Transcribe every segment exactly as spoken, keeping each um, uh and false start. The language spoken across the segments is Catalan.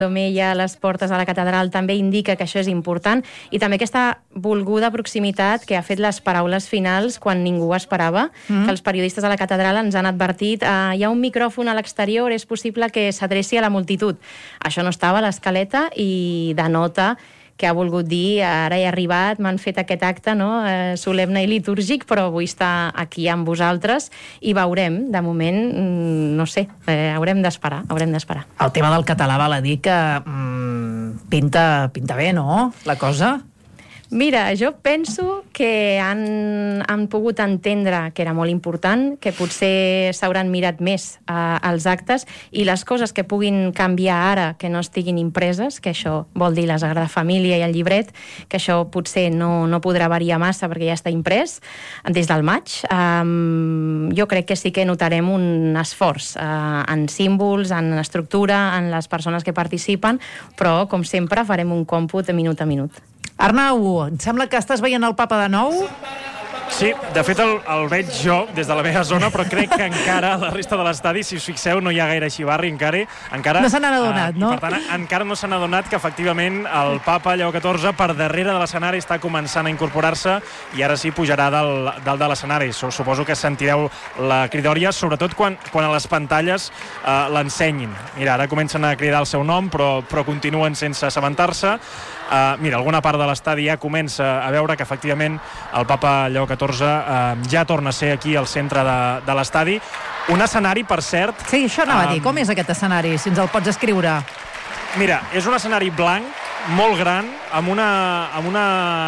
Domella a les portes de la catedral també indica que això és important, i també aquesta volguda proximitat que ha fet les paraules finals quan ningú ho esperava, mm. que els periodistes de la catedral ens han advertit eh, hi ha un micròfon a l'exterior, és possible que s'adreci a la multitud. Això no estava a l'escaleta i denota que ha volgut dir, ara he arribat, m'han fet aquest acte, no? eh, solemne i litúrgic, però vull estar aquí amb vosaltres i veurem, de moment, no sé, eh, haurem d'esperar, haurem d'esperar. El tema del català val a dir que mm, pinta, pinta bé, no?, la cosa? Mira, jo penso que han, han pogut entendre que era molt important, que potser s'hauran mirat més eh, els actes, i les coses que puguin canviar ara, que no estiguin impreses, que això vol dir la Sagrada Família i el llibret, que això potser no, no podrà variar massa perquè ja està imprès des del maig. Um, jo crec que sí que notarem un esforç uh, en símbols, en estructura, en les persones que participen, però, com sempre, farem un còmput de minut a minut. Arnau, em sembla que estàs veient el Papa de nou? Sí, de fet el, el veig jo des de la meva zona, però crec que encara a la resta de l'estadi, si us fixeu, no hi ha gaire xivarri encara. encara no se n'han adonat, uh, no? Per tant, encara no s'han adonat que efectivament el Papa Lleó catorze per darrere de l'escenari està començant a incorporar-se i ara sí pujarà dalt, dalt de l'escenari. Suposo que sentireu la cridòria, sobretot quan, quan a les pantalles uh, l'ensenyin. Mira, ara comencen a cridar el seu nom, però, però continuen sense assabentar-se. Uh, mira, alguna part de l'estadi ja comença a veure que efectivament el Papa Lleó catorze uh, ja torna a ser aquí al centre de, de l'estadi. Un escenari, per cert... Sí, això anava um, a dir. Com és aquest escenari, si ens el pots escriure? Mira, és un escenari blanc, molt gran, amb una, amb una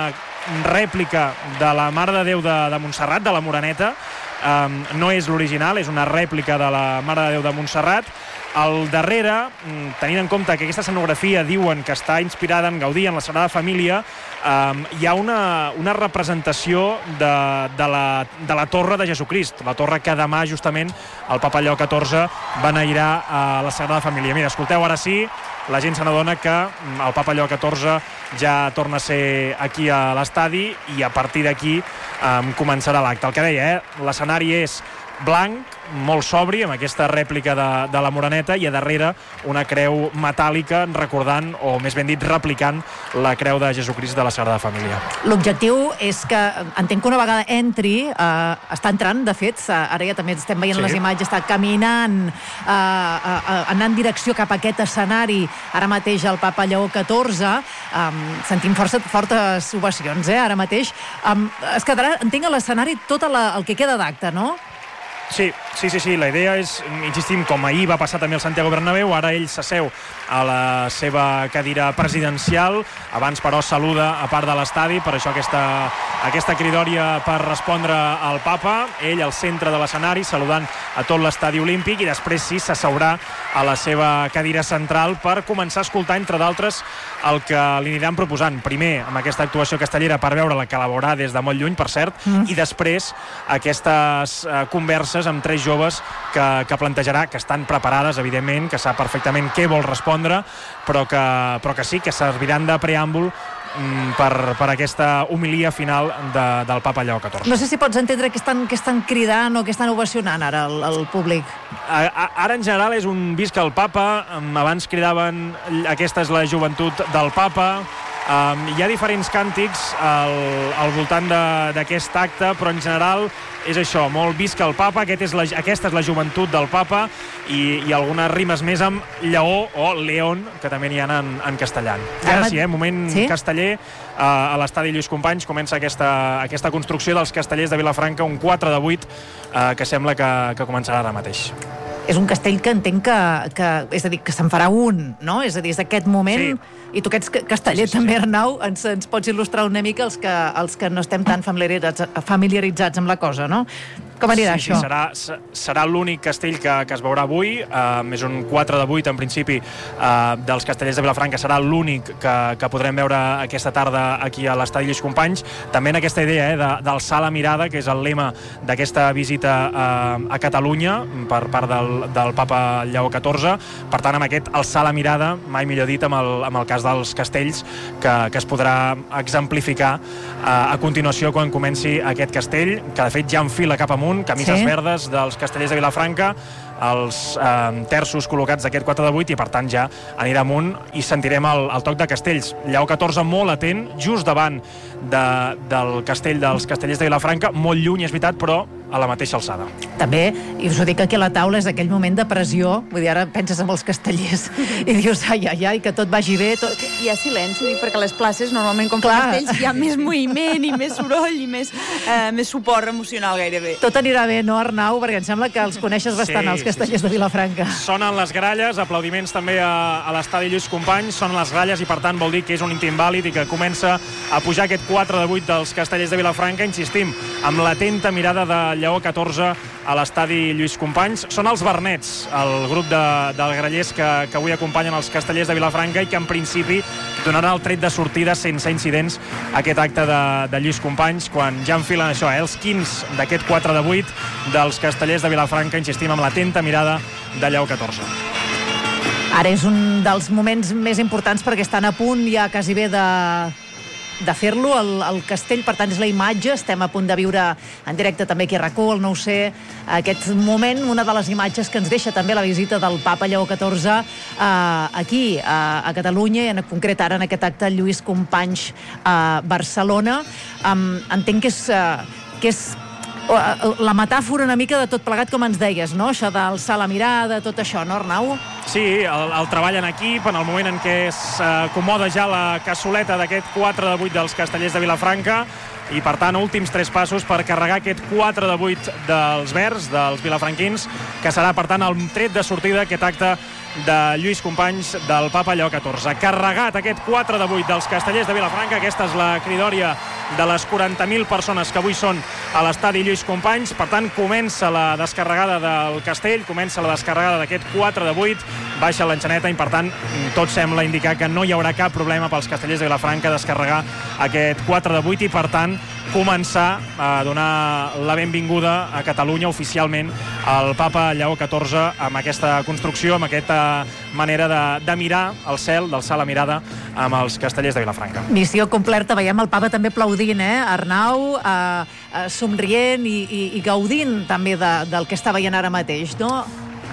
rèplica de la Mare de Déu de, de Montserrat, de la Moreneta. Um, no és l'original, és una rèplica de la Mare de Déu de Montserrat. Al darrere, tenint en compte que aquesta escenografia diuen que està inspirada en Gaudí, en la Sagrada Família, um, hi ha una, una representació de, de, la, de la Torre de Jesucrist, la torre que demà justament el Papa Lleó catorze beneirà a la Sagrada Família. Mira, escolteu, ara sí, la gent se n'adona que el Papa Lleó catorze ja torna a ser aquí a l'estadi i a partir d'aquí um, començarà l'acte. El que deia, eh? L'escenari és blanc, molt sobri, amb aquesta rèplica de, de la Moreneta, i a darrere una creu metàl·lica recordant, o més ben dit, replicant la creu de Jesucrist de la Sagrada Família. L'objectiu és que, entenc que una vegada entri, eh, està entrant, de fet, ara ja també estem veient sí. les imatges, està caminant, eh, eh, anant en direcció cap a aquest escenari, ara mateix el Papa Lleó catorze, eh, sentim força, fortes ovacions, eh, ara mateix. Eh, es quedarà, entenc, a l'escenari tot la, el que queda d'acte, no? Sí, sí, sí, sí, la idea és, insistim, com ahir va passar també al Santiago Bernabéu, ara ell s'asseu a la seva cadira presidencial, abans però saluda a part de l'estadi, per això aquesta, aquesta cridòria per respondre al Papa, ell al centre de l'escenari saludant a tot l'estadi olímpic, i després sí s'asseurà a la seva cadira central per començar a escoltar, entre d'altres, el que li aniran proposant. Primer, amb aquesta actuació castellera per veure la que la veurà des de molt lluny, per cert, mm. i després aquestes eh, converses amb tres joves que, que plantejarà, que estan preparades, evidentment, que sap perfectament què vol respondre, però que, però que sí, que serviran de preàmbul per, per aquesta homilia final de, del Papa Lleó catorze. No sé si pots entendre què estan, què estan cridant o què estan ovacionant ara el, el públic. A, a, ara en general és un visca al Papa, abans cridaven aquesta és la joventut del Papa. Um, hi ha diferents càntics al, al voltant d'aquest acte, però en general és això, molt visca el Papa, aquest és la, aquesta és la joventut del Papa, i, i algunes rimes més amb lleó o león, que també n'hi ha en, en castellà. I ara sí, eh, moment sí? casteller, uh, a l'estadi Lluís Companys comença aquesta, aquesta construcció dels castellers de Vilafranca, un quatre de vuit, uh, que sembla que, que començarà ara mateix. És un castell que entenc que, que és a dir, que se'n farà un, no? És a dir, és d'aquest moment, sí. I tu que ets casteller sí, sí, també, sí. Arnau, ens, ens pots il·lustrar una mica els que, els que no estem tan familiaritzats, familiaritzats amb la cosa, no? Com anirà sí, això? Sí, serà, serà l'únic castell que, que es veurà avui, uh, és un quatre de vuit en principi uh, dels castellers de Vilafranca, serà l'únic que, que podrem veure aquesta tarda aquí a l'estadi Lluís Companys, també en aquesta idea eh, d'alçar la mirada, que és el lema d'aquesta visita uh, a Catalunya per part del, del Papa Lleó catorze, per tant amb aquest alçar la mirada, mai millor dit amb el, amb el cas dels castells, que, que es podrà exemplificar uh, a continuació quan comenci aquest castell, que de fet ja enfila cap amunt, amunt, camises Sí. verdes dels Castellers de Vilafranca, els eh, terços col·locats d'aquest quatre de vuit, i per tant ja anirà amunt i sentirem el, el toc de Castells. Lleó catorze molt atent, just davant de, del castell dels Castellers de Vilafranca, molt lluny, és veritat, però a la mateixa alçada. També, i us ho dic aquí a la taula, és aquell moment de pressió, vull dir, ara penses en els castellers i dius, ai, ai, ai, que tot vagi bé. Tot... Hi ha silenci, dic, perquè a les places, normalment, com que castells, hi ha més moviment i més soroll i més, eh, més suport emocional gairebé. Tot anirà bé, no, Arnau? Perquè em sembla que els coneixes bastant, Sí, els castellers sí, sí. de Vilafranca. Sonen les gralles, aplaudiments també a, a l'estadi Lluís Companys, sonen les gralles i per tant vol dir que és un intent vàlid i que comença a pujar aquest quatre de vuit dels Castellers de Vilafranca, insistim, amb l'atenta mirada de Lleó catorze a l'estadi Lluís Companys. Són els Bernets, el grup de, dels grallers que, que avui acompanyen els Castellers de Vilafranca i que en principi donaran el tret de sortida sense incidents a aquest acte de, de Lluís Companys, quan ja enfilen això, eh, els quinze d'aquest quatre de vuit dels Castellers de Vilafranca, insistim, amb l'atenta mirada de Lleó catorze. Ara és un dels moments més importants perquè estan a punt ja quasi bé de, de fer-lo, el, el castell, per tant és la imatge, estem a punt de viure en directe també aquí a RAC u, el nou C, aquest moment, una de les imatges que ens deixa també la visita del papa Lleó catorze eh, aquí a, a Catalunya, i en concret ara en aquest acte Lluís Companys a Barcelona. Um, entenc que és, uh, que és la metàfora una mica de tot plegat, com ens deies, no? Això d'alçar la mirada, tot això, no, Arnau? Sí, el, el treball en equip, en el moment en què s'acomoda ja la cassoleta d'aquest quatre de vuit dels Castellers de Vilafranca, i per tant últims tres passos per carregar aquest quatre de vuit dels verds, dels vilafranquins, que serà per tant el tret de sortida d'aquest acte de Lluís Companys del papa Lleó catorze. Carregat aquest quatre de vuit dels Castellers de Vilafranca, aquesta és la cridòria de les quaranta mil persones que avui són a l'estadi Lluís Companys. Per tant, comença la descarregada del castell, comença la descarregada d'aquest quatre de vuit, baixa l'enxaneta i per tant tot sembla indicar que no hi haurà cap problema pels Castellers de Vilafranca descarregar aquest quatre de vuit i per tant començar a donar la benvinguda a Catalunya oficialment al papa Lleó catorze amb aquesta construcció, amb aquesta manera de, de mirar al cel, d'alçar la mirada amb els Castellers de Vilafranca. Missió completa, veiem el papa també aplaudint, eh? Arnau, eh, eh, somrient i, i, i gaudint també de, del que està veient ara mateix, no?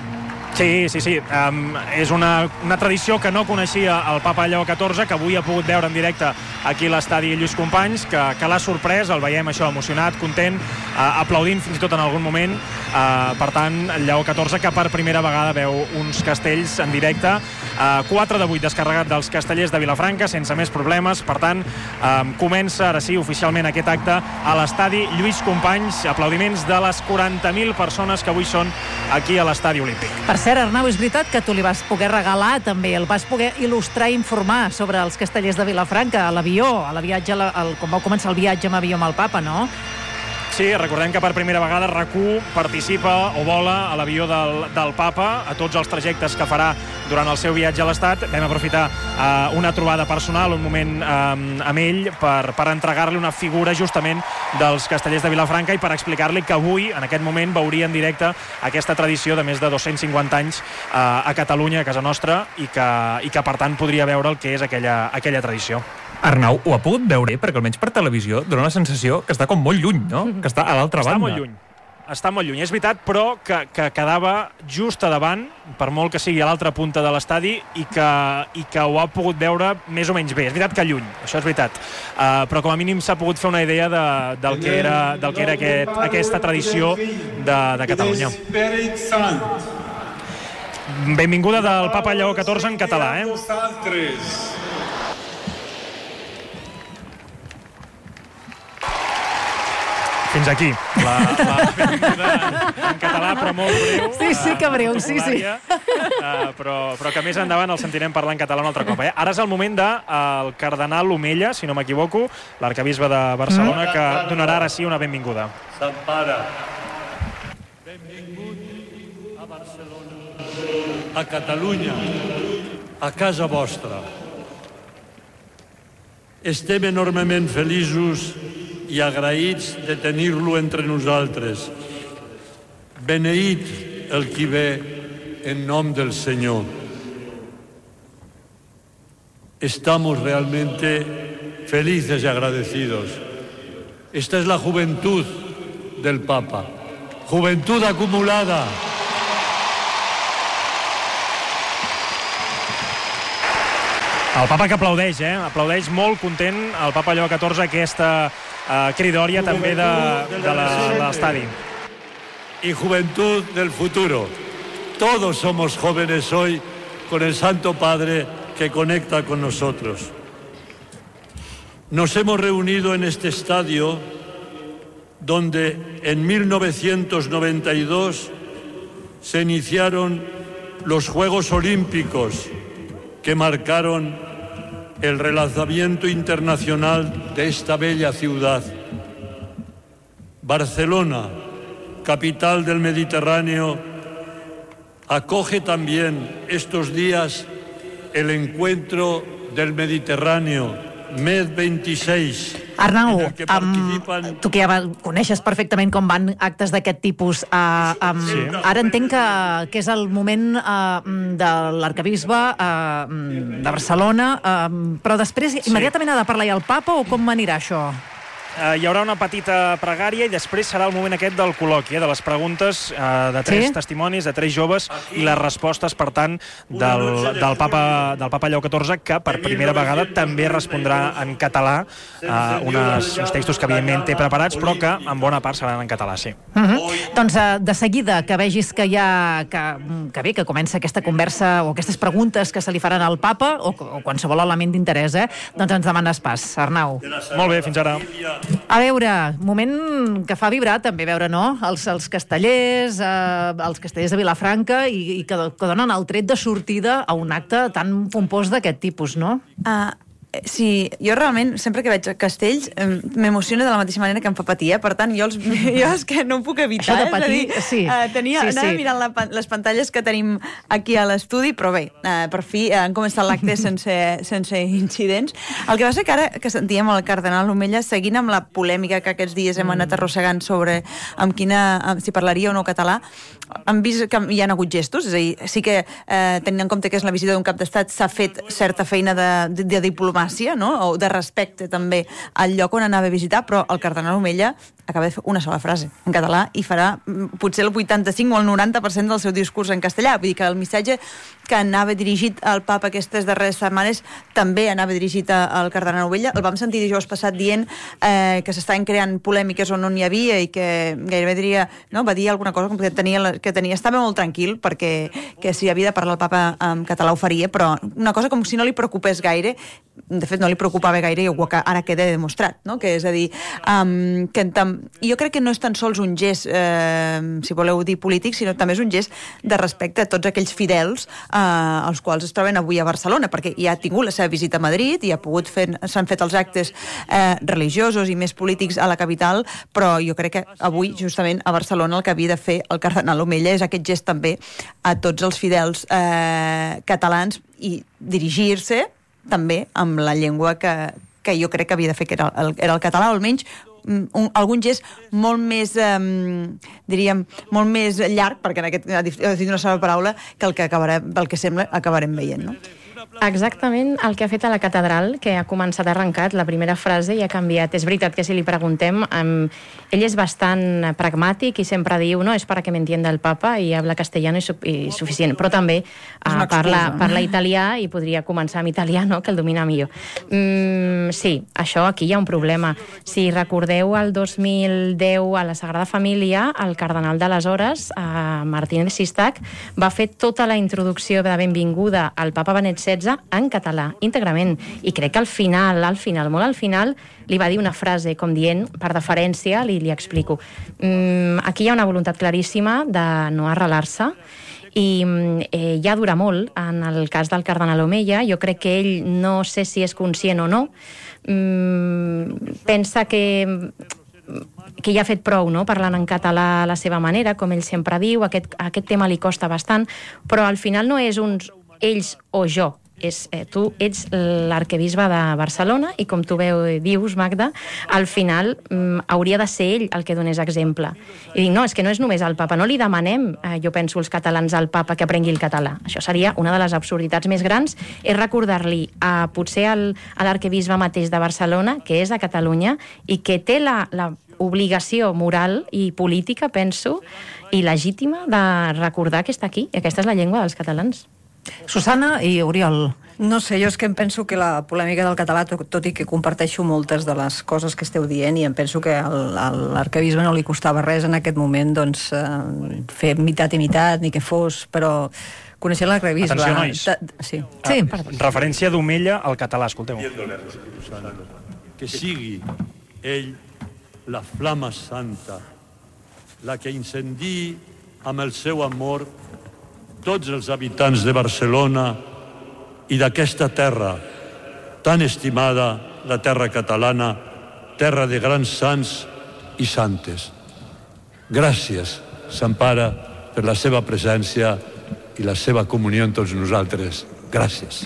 Sí, sí, sí. Um, és una, una tradició que no coneixia el papa Lleó catorze, que avui ha pogut veure en directe aquí a l'estadi Lluís Companys, que, que l'ha sorprès, el veiem això emocionat, content, uh, aplaudint fins i tot en algun moment. Uh, per tant, el Lleó catorze, que per primera vegada veu uns castells en directe. Uh, quatre de vuit descarregat dels Castellers de Vilafranca, sense més problemes. Per tant, um, comença ara sí oficialment aquest acte a l'estadi Lluís Companys. Aplaudiments de les quaranta mil persones que avui són aquí a l'estadi Olímpic. Per cert, Arnau, és veritat que tu li vas poder regalar també, el vas poder il·lustrar i informar sobre els Castellers de Vilafranca a l'avió, a la viatge, al, quan vau començar el viatge amb avió amb el papa, no? Sí, recordem que per primera vegada RAC u participa o vola a l'avió del, del papa a tots els trajectes que farà durant el seu viatge a l'Estat. Vam aprofitar uh, una trobada personal, un moment um, amb ell per, per entregar-li una figura justament dels Castellers de Vilafranca i per explicar-li que avui, en aquest moment, veuria en directe aquesta tradició de més de dos-cents cinquanta anys uh, a Catalunya, a casa nostra, i que, i que per tant podria veure el que és aquella, aquella tradició. Arnau, ho ha pogut veure, perquè almenys per televisió dona la sensació que està com molt lluny, no? Que està a l'altra banda. Està molt lluny. Està molt lluny. És veritat, però que, que quedava just a davant, per molt que sigui a l'altra punta de l'estadi, i que, i que ho ha pogut veure més o menys bé. És veritat que lluny, això és veritat. Uh, però com a mínim s'ha pogut fer una idea de, del que era, del que era aquest, aquesta tradició de, de Catalunya. Benvinguda del papa Lleó catorze en català, eh? Fins aquí, la, la benvinguda en català, però molt breu. Sí, sí que breu, sí, sí. Uh, però, però que més endavant el sentirem parlar en català un altre cop. Eh? Ara és el moment del uh, cardenal Omella, si no m'equivoco, l'arcabisbe de Barcelona, que donarà ara sí una benvinguda. Sant Pare, benvingut a Barcelona, a Catalunya, a casa vostra. Estem enormement feliços i agraïts de tenir-lo entre nosaltres. Beneït el qui ve en nom del Señor. Estamos realmente felices y agradecidos. Esta es la juventud del Papa, juventud acumulada. El papa que aplaudeix, eh? Aplaudeix molt content el papa Lleó catorze aquesta eh, cridòria també de, de l'estadi. Y juventud del futuro. Todos somos jóvenes hoy con el Santo Padre que conecta con nosotros. Nos hemos reunido en este estadio donde en mil novecientos noventa y dos se iniciaron los Juegos Olímpicos que marcaron el relanzamiento internacional de esta bella ciudad. Barcelona, capital del Mediterráneo, acoge también estos días el encuentro del Mediterráneo, Med veintiséis. Arnau, um, tu que ja coneixes perfectament com van actes d'aquest tipus, uh, um, sí. Ara entenc que, que és el moment uh, de l'arquebisbe uh, de Barcelona, uh, però després sí. Immediatament ha de parlar ja el papa o com anirà això? Uh, hi haurà una petita pregària i després serà el moment aquest del col·loqui, eh, de les preguntes uh, de tres sí? testimonis, de tres joves, i les respostes, per tant, del, del, papa, del papa Lleó catorze, que per primera vegada també respondrà en català uh, unes, uns textos que evidentment té preparats, però que en bona part seran en català, sí. Uh -huh. Doncs uh, de seguida que vegis que ja que, que bé, que comença aquesta conversa o aquestes preguntes que se li faran al papa o, o qualsevol element d'interès, eh, doncs ens demanes pas, Arnau. Molt bé, fins ara. A veure, moment que fa vibrar també veure, no?, els, els castellers, eh, els castellers de Vilafranca i, i que, que donen el tret de sortida a un acte tan pompós d'aquest tipus, no? Ah... Uh... Sí, jo realment, sempre que veig castells, m'emociona de la mateixa manera que em fa patir, eh? Per tant, jo, els, jo és que no ho puc evitar. Això de patir, eh? sí. Uh, tenia, sí, anava sí. mirant la, les pantalles que tenim aquí a l'estudi, però bé, uh, per fi uh, han començat l'acte sense, sense incidents. El que va ser que ara que sentíem el cardenal Omella, seguint amb la polèmica que aquests dies hem anat arrossegant sobre amb quina, amb, si parlaria o no català, hem vist que hi ha hagut gestos, és a dir, sí que eh, tenint en compte que és la visita d'un cap d'estat s'ha fet certa feina de, de, de diplomàcia, no? O de respecte també al lloc on anava a visitar, però el cardenal Omella acaba de fer una sola frase en català i farà potser el vuitanta-cinc o el noranta per cent del seu discurs en castellà. Vull dir que el missatge que anava dirigit al papa aquestes darreres setmanes també anava dirigit al cardenal Omella. El vam sentir dijous passat dient eh, que s'estaven creant polèmiques on no n'hi havia i que gairebé diria, no, va dir alguna cosa com que tenia, que tenia, estava molt tranquil perquè que si havia de parlar el papa en català ho faria, però una cosa com si no li preocupés gaire. De fet, no li preocupava gaire i ara queda demostrat, no? Que és a dir, um, que tam... jo crec que no és tan sols un gest, eh, si voleu dir polític, sinó també és un gest de respecte a tots aquells fidels eh, els quals es troben avui a Barcelona, perquè ja ha tingut la seva visita a Madrid i ha pogut fer, s'han fet els actes eh, religiosos i més polítics a la capital, però jo crec que avui, justament, a Barcelona el que havia de fer el cardenal Omella és aquest gest també a tots els fidels eh, catalans i dirigir-se també amb la llengua que, que jo crec que havia de fer, que era el, era el català, o almenys un, algun gest molt més, eh, diríem, molt més llarg, perquè en aquest, he dit una sola paraula, que el que acabarem, el que sembla acabarem veient, no? Exactament el que ha fet a la catedral, que ha començat arrencat, la primera frase i ha canviat. És veritat que si li preguntem, um, ell és bastant pragmàtic i sempre diu, no, és para que me entienda el papa i habla castellano i, su i suficient, però també uh, parla, parla italià i podria començar amb italià, no?, que el domina millor. Mm, sí, això aquí hi ha un problema. Si recordeu el dos mil deu a la Sagrada Família, el cardenal d'aleshores, uh, Martínez Sistac, va fer tota la introducció de benvinguda al papa Benet setze en català, íntegrament. I crec que al final, al final, molt al final, li va dir una frase com dient, per deferència, li, li explico. Mm, aquí hi ha una voluntat claríssima de no arrelar-se i eh, ja dura molt en el cas del cardenal Omella. Jo crec que ell, no sé si és conscient o no, mm, pensa que que ja ha fet prou, no?, parlant en català a la seva manera, com ell sempre diu, aquest, aquest tema li costa bastant, però al final no és uns ells o jo, és, eh, tu ets l'arquebisbe de Barcelona i com tu veu, dius, Magda, al final mm, hauria de ser ell el que donés exemple. I dic, no, és que no és només el papa, no li demanem, eh, jo penso, els catalans al papa que aprengui el català. Això seria una de les absurditats més grans, és recordar-li a potser al, a l'arquebisbe mateix de Barcelona, que és de Catalunya i que té la, la obligació moral i política, penso, i legítima de recordar que està aquí, i aquesta és la llengua dels catalans. Susana i Oriol. No sé, jo és que em penso que la polèmica del català, tot, tot i que comparteixo moltes de les coses que esteu dient, i em penso que al, a l'arquebisbe no li costava res en aquest moment doncs, eh, fer mitat i mitat, ni que fos, però coneixent l'arquebisbe... Atenció, nois. Ta, sí. Ah, sí. Referència d'Omella al català, escolteu. Que sigui ell la flama santa, la que incendiï amb el seu amor tots els habitants de Barcelona i d'aquesta terra tan estimada, la terra catalana, terra de grans sants i santes. Gràcies, Sant Pare, per la seva presència i la seva comunió amb tots nosaltres. Gràcies.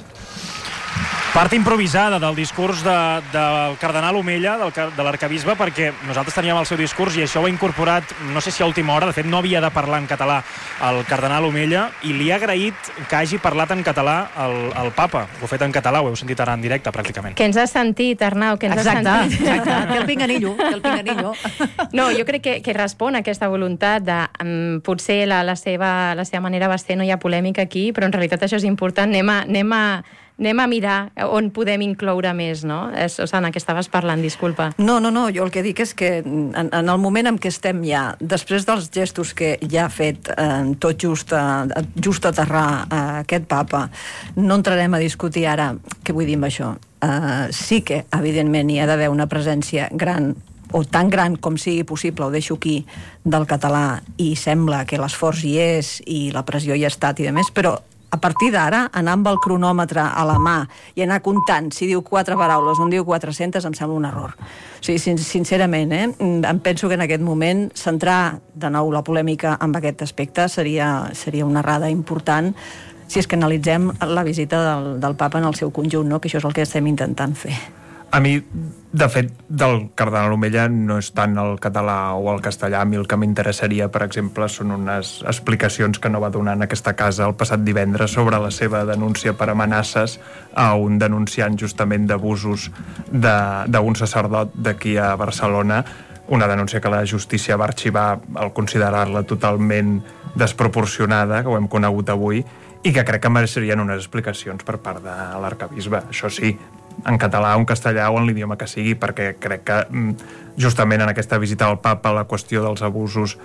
Part improvisada del discurs de, del cardenal Omella, del, de l'arquebisbe, perquè nosaltres teníem el seu discurs i això ho ha incorporat, no sé si a última hora, de fet no havia de parlar en català el cardenal Omella, i li ha agraït que hagi parlat en català el, el papa. Ho ha fet en català, ho heu sentit ara en directe, pràcticament. Que ens has sentit, Arnau, que ens exacte, has sentit. Exacte, té el pinganillo, té el pinganillo. No, jo crec que, que respon a aquesta voluntat de... Um, potser la, la, seva, la seva manera va ser no hi ha polèmica aquí, però en realitat això és important. Anem a... Anem a Anem a mirar on podem incloure més, no? Susana, que estaves parlant, disculpa. No, no, no, jo el que dic és que en, en el moment en què estem ja, després dels gestos que ja ha fet eh, tot just a, just a aterrar eh, aquest papa, no entrarem a discutir ara què vull dir amb això. Eh, sí que, evidentment, hi ha d'haver una presència gran o tan gran com sigui possible, ho deixo aquí, del català, i sembla que l'esforç hi és i la pressió hi ha estat i demés, però a partir d'ara, anar amb el cronòmetre a la mà i anar comptant si diu quatre paraules o en diu quatre-centes, em sembla un error. O sigui, sin sincerament, eh? em penso que en aquest moment centrar de nou la polèmica amb aquest aspecte seria, seria una errada important si és que analitzem la visita del, del papa en el seu conjunt, no? Que això és el que estem intentant fer. A mi, de fet, del cardenal Omella no és tant el català o el castellà. A mi el que m'interessaria, per exemple, són unes explicacions que no va donar en aquesta casa el passat divendres sobre la seva denúncia per amenaces a un denunciant justament d'abusos d'un sacerdot d'aquí a Barcelona, una denúncia que la justícia va arxivar al considerar-la totalment desproporcionada, que ho hem conegut avui, i que crec que mereixerien unes explicacions per part de l'arquebisbe. Això sí, en català, en castellà o en l'idioma que sigui, perquè crec que justament en aquesta visita al papa la qüestió dels abusos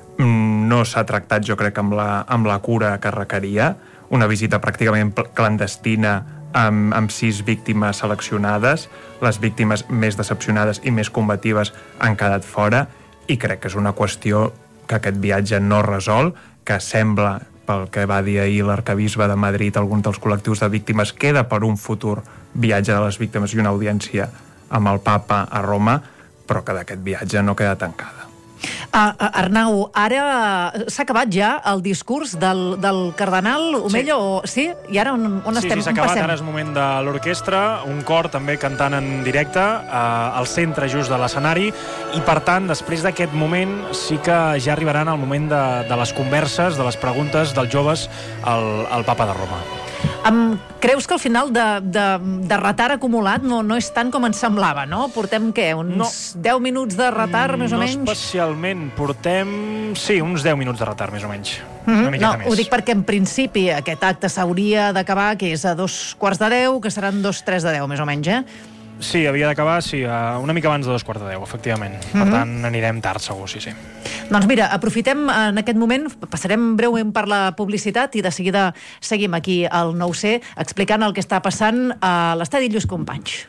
no s'ha tractat, jo crec, amb la, amb la cura que requeria. Una visita pràcticament clandestina amb, amb sis víctimes seleccionades. Les víctimes més decepcionades i més combatives han quedat fora, i crec que és una qüestió que aquest viatge no resol, que sembla, pel que va dir ahir l'arquebisbe de Madrid, algun dels col·lectius de víctimes, queda per un futur viatge de les víctimes i una audiència amb el papa a Roma, però que d'aquest viatge no queda tancada. Uh, Arnau, ara s'ha acabat ja el discurs del, del cardenal Omella? Sí. O... sí? I ara on, on sí, estem? Sí, s'ha acabat, ara és moment de l'orquestra, un cor també cantant en directe, uh, al centre just de l'escenari, i per tant, després d'aquest moment, sí que ja arribaran al moment de, de les converses, de les preguntes dels joves al, al papa de Roma. Um, creus que al final de, de, de retard acumulat no, no és tant com ens semblava, no? Portem, què, uns no. deu minuts de retard, més o no menys? No especialment, portem, sí, uns deu minuts de retard, més o menys. Mm-hmm. Una miqueta no, més. Ho dic perquè en principi aquest acte s'hauria d'acabar, que és a dos quarts de deu, que seran dos tres de deu, més o menys, eh? Sí, havia d'acabar, sí, una mica abans de dos quarts de deu, efectivament. Per mm-hmm. tant, anirem tard, segur, sí, sí. Doncs mira, aprofitem en aquest moment, passarem breument per la publicitat i de seguida seguim aquí al nou C explicant el que està passant a l'estadi Lluís Companys.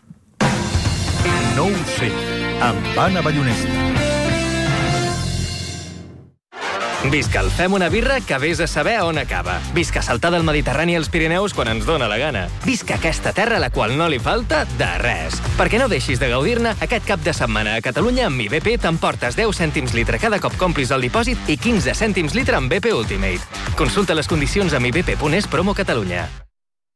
nou C, amb Anna Ballonesta. Visca el Fem una birra que vés a saber on acaba. Visca saltar del Mediterrani als Pirineus quan ens dóna la gana. Visca aquesta terra a la qual no li falta de res. Perquè no deixis de gaudir-ne, aquest cap de setmana a Catalunya amb Mi B P t'emportes deu cèntims litre cada cop complis el dipòsit i quinze cèntims litre amb B P Ultimate. Consulta les condicions a mi b p punt es promo Catalunya.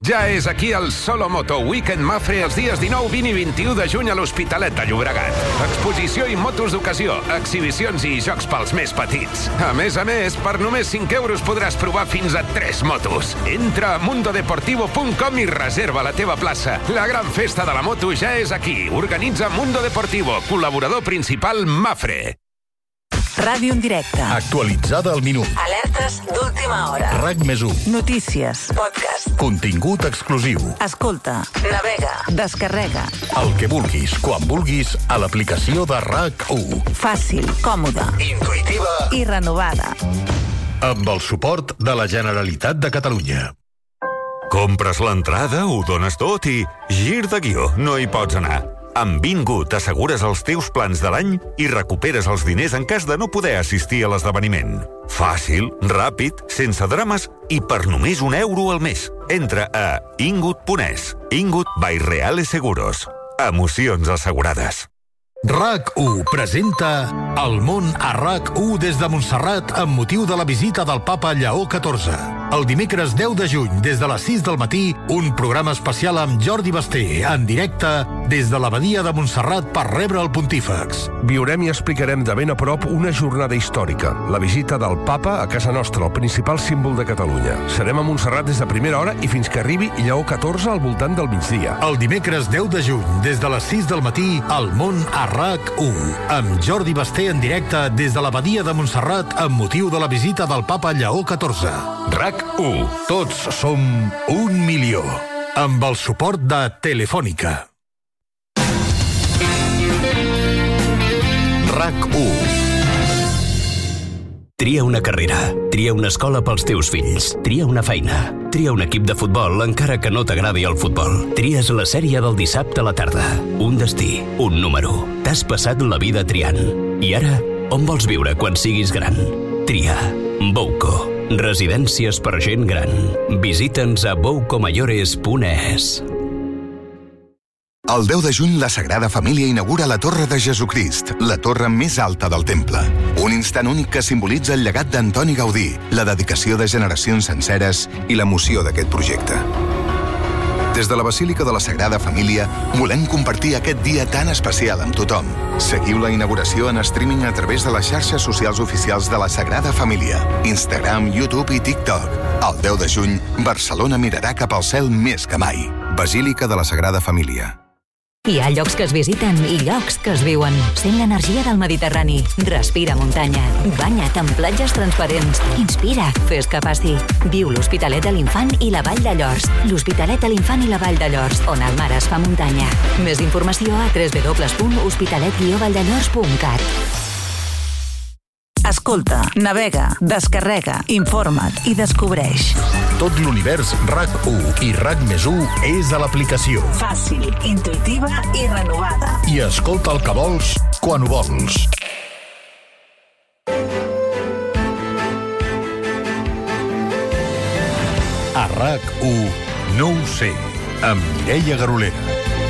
Ja és aquí el Solo Moto Weekend Mapfre els dies dinou, vint i vint-i-u de juny a l'Hospitalet de Llobregat. Exposició i motos d'ocasió, exhibicions i jocs pels més petits. A més a més, per només cinc euros podràs provar fins a tres motos. Entra a mundo deportivo punt com i reserva la teva plaça. La gran festa de la moto ja és aquí. Organitza Mundo Deportivo, col·laborador principal Mapfre. Ràdio en directe. Actualitzada al minut. Alertes d'última hora. RAC més u. Notícies. Podcast. Contingut exclusiu. Escolta. Navega. Descarrega. El que vulguis, quan vulguis, a l'aplicació de RAC u. Fàcil, còmoda, intuïtiva i renovada. Amb el suport de la Generalitat de Catalunya. Compres l'entrada, ho dones tot i gir de guió, no hi pots anar. Amb Bingo t'assegures els teus plans de l'any i recuperes els diners en cas de no poder assistir a l'esdeveniment. Fàcil, ràpid, sense drames i per només un euro al mes. Entra a ingut punt es. Ingut by Reales Seguros. Emocions assegurades. RAC u presenta El món a RAC u des de Montserrat amb motiu de la visita del papa Lleó catorze. El dimecres deu de juny, des de les sis del matí, un programa especial amb Jordi Basté, en directe des de l'abadia de Montserrat per rebre el pontífex. Viurem i explicarem de ben a prop una jornada històrica, la visita del papa a casa nostra, el principal símbol de Catalunya. Serem a Montserrat des de primera hora i fins que arribi Lleó catorze al voltant del migdia. El dimecres deu de juny, des de les sis del matí, El món a RAC u, amb Jordi Basté en directe des de l'abadia de Montserrat amb motiu de la visita del papa Lleó catorze. RAC u. Tots som un milió. Amb el suport de Telefònica. RAC u. Tria una carrera, tria una escola pels teus fills, tria una feina, tria un equip de futbol encara que no t'agradi el futbol. Tries la sèrie del dissabte a la tarda. Un destí, un número. T'has passat la vida triant. I ara, on vols viure quan siguis gran? Tria. Bouco. Residències per gent gran. Visita'ns a bouco mayores punt es. El deu de juny, la Sagrada Família inaugura la Torre de Jesucrist, la torre més alta del temple. Un instant únic que simbolitza el llegat d'Antoni Gaudí, la dedicació de generacions senceres i l'emoció d'aquest projecte. Des de la Basílica de la Sagrada Família, volem compartir aquest dia tan especial amb tothom. Seguiu la inauguració en streaming a través de les xarxes socials oficials de la Sagrada Família, Instagram, YouTube i TikTok. El deu de juny, Barcelona mirarà cap al cel més que mai. Basílica de la Sagrada Família. Hi ha llocs que es visiten i llocs que es viuen. Sent l'energia del Mediterrani. Respira muntanya. Banya't en platges transparents. Inspira. Fes que passi. Viu l'Hospitalet de l'Infant i la Vall de Llors. L'Hospitalet de l'Infant i la Vall de Llors, on el mar es fa muntanya. Més informació a w w w punt hospitalet guió valldellors punt cat. Escolta, navega, descarrega, informa't i descobreix. Tot l'univers RAC u i RAC més u és a l'aplicació. Fàcil, intuïtiva i renovada. I escolta el que vols, quan ho vols. A RAC u, no ho sé, amb Mireia Garolera.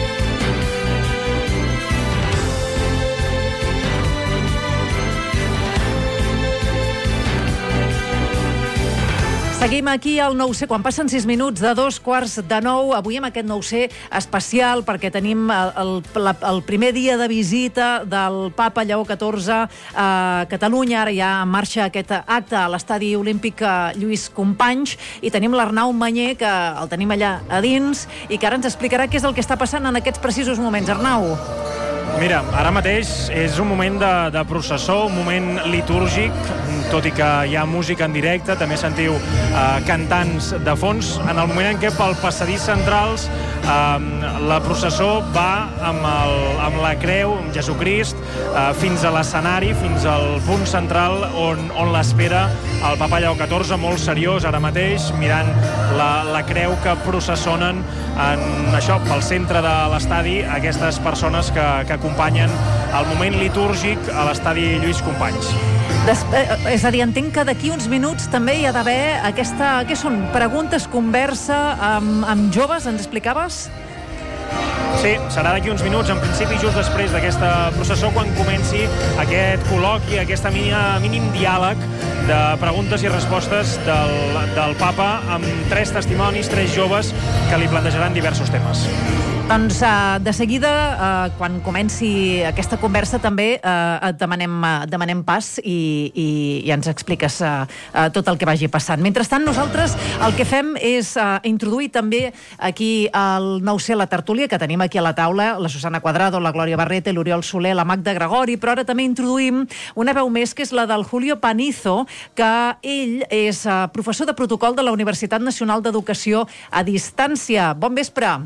Seguim aquí al nou ce, quan passen sis minuts de dos quarts de nou, avui amb aquest nou ce especial, perquè tenim el, el, el primer dia de visita del papa Lleó catorze a Catalunya. Ara ja en marxa aquest acte a l'estadi olímpic Lluís Companys, i tenim l'Arnau Manyer, que el tenim allà a dins, i que ara ens explicarà què és el que està passant en aquests precisos moments. Arnau. Mira, ara mateix és un moment de, de processó, un moment litúrgic, tot i que hi ha música en directe, també sentiu eh, cantants de fons. En el moment en què pel passadís centrals eh, la processó va amb, el, amb la creu, amb Jesucrist, eh, fins a l'escenari, fins al punt central on, on l'espera el papa Lleó catorze, molt seriós ara mateix, mirant la, la creu que processonen en això, pel centre de l'estadi, aquestes persones que, que acompanyen el moment litúrgic a l'estadi Lluís Companys. Des, eh, és a dir, entenc que d'aquí uns minuts també hi ha d'haver aquesta... Què són? Preguntes, conversa amb, amb joves, ens explicaves? Sí, serà d'aquí uns minuts, en principi just després d'aquesta processó, quan comenci aquest col·loqui, aquesta mínia, mínim diàleg de preguntes i respostes del, del papa amb tres testimonis, tres joves que li plantejaran diversos temes. Doncs uh, de seguida, uh, quan comenci aquesta conversa, també uh, et demanem, uh, demanem pas i, i, i ens expliques uh, uh, tot el que vagi passant. Mentrestant, nosaltres el que fem és uh, introduir també aquí el nou C, la tertúlia, que tenim aquí a la taula, la Susana Cuadrado, la Glòria Barrete, l'Oriol Soler, la Magda Gregori, però ara també introduïm una veu més, que és la del Julio Panizo, que ell és uh, professor de protocol de la Universitat Nacional d'Educació a Distància. Bon vespre.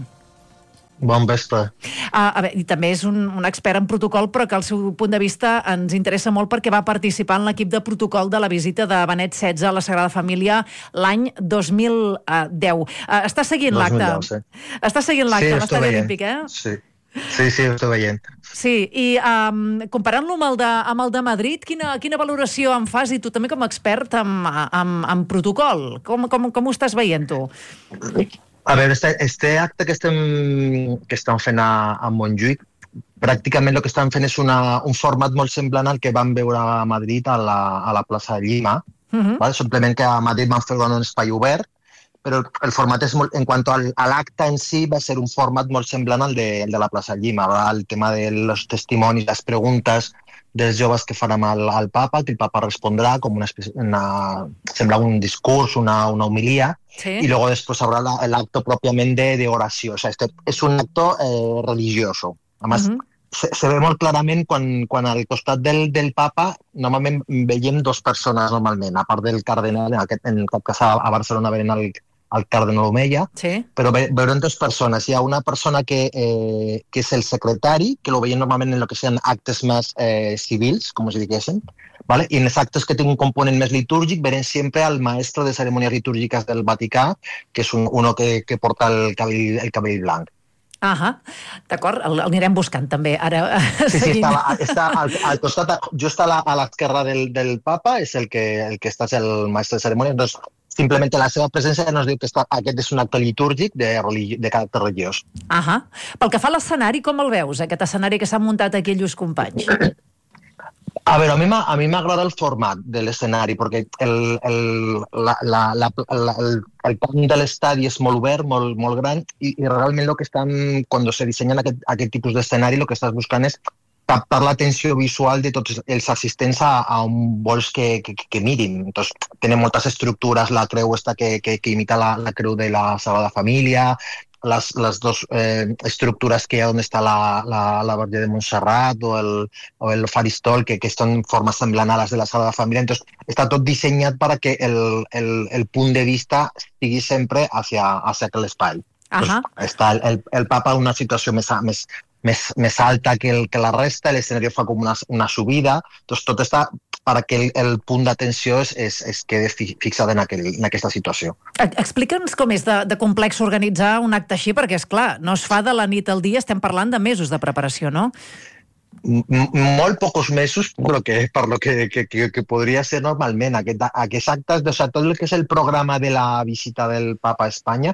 Bon vespre. Uh, a veure, i també és un, un expert en protocol, però que el seu punt de vista ens interessa molt perquè va participar en l'equip de protocol de la visita de Benet setze a la Sagrada Família l'any dos mil deu. Uh, està seguint l'acte? Sí. Està seguint l'acte, sí, l'estadi olímpic, eh? Sí. Sí, sí, ho estic veient. Sí, i um, comparant-lo amb, el de, amb el de Madrid, quina, quina valoració en fas, i tu també com a expert en, en, en protocol? Com, com, com ho estàs veient, tu? A veure, este, este acte que estem, que estem fent a, a Montjuïc, pràcticament el que estan fent és una, un format molt semblant al que vam veure a Madrid a la, a la plaça de Llima. Uh-huh. ¿Vale? Simplement que a Madrid van fer un espai obert, però el format és molt, en quant al, a l'acte en si, va ser un format molt semblant al de, el de la plaça de Llima. ¿vale? El tema dels testimonis, les preguntes dels joves que faran al, al papa, que el papa respondrà com una, una sembla un discurs, una, una homilia, sí. Y luego después habrá la, el acto propiamente de oració. O sea, este es un acto eh, religioso. Además, uh-huh. se, se ve molt clarament quan, quan al costat del, del papa normalment veiem dos persones normalment, a part del cardenal, en, aquest, en cap cas a, a Barcelona veiem el, el cardenal Omeya, sí. Però ve, veurem dos persones. Hi ha una persona que, eh, que és el secretari, que lo veiem normalment en lo que sean actes més eh, civils, com si diguéssim, ¿vale? Y en los actos que tienen un component més litúrgic verem sempre al maestro de ceremonias litúrgicas del Vaticà, que és un, uno que, que porta el cabell, el cabell blanc. Ahà, d'acord, el, el anirem buscant també ara. Sí, sí, està, està al, al costat, just a l'esquerra del, del papa, és el que, el que està el maestro de ceremonias. Doncs simplement la seva presència ja ens diu que està, aquest és un acte litúrgic de, religi, de caràcter religiós. Ahà. Pel que fa a l'escenari, com el veus, aquest escenari que s'ha muntat aquí lluís companys? A veure, a mi, a mi m'agrada el format de l'escenari, perquè el, el, la, la, la, la, el, el camp de l'estadi és molt obert, molt, molt gran, i, i realment el que estan, quan se dissenyen aquest, aquest tipus d'escenari, el que estàs buscant és captar l'atenció visual de tots els assistents a, a on vols que, que, que mirin. Entonces, tenen moltes estructures, la creu esta que, que, que imita la, la creu de la Sagrada Família, les, les dues eh, estructures que hi ha on està la, la, la Verge de Montserrat o el, o el faristol, que, que són formes semblants a les de la Sagrada Família. Entonces, està tot dissenyat perquè el, el, el punt de vista sigui sempre hacia, hacia aquell espai. Ajá. Pues, està el, el, el papa en una situació més, més, més, més alta que, el, que la resta, l'escenari fa com una, una subida, doncs tot està perquè el, el punt d'atenció es, es, es quede fixat en, aquel, en aquesta situació. Explica'ns com és de, de complex organitzar un acte així, perquè, és clar, no es fa de la nit al dia, estem parlant de mesos de preparació, no? M molt pocs mesos per lo que, per lo que, que, que, que podria ser normalment. Aquest, aquests actes, o sea, tot el que és el programa de la visita del Papa a Espanya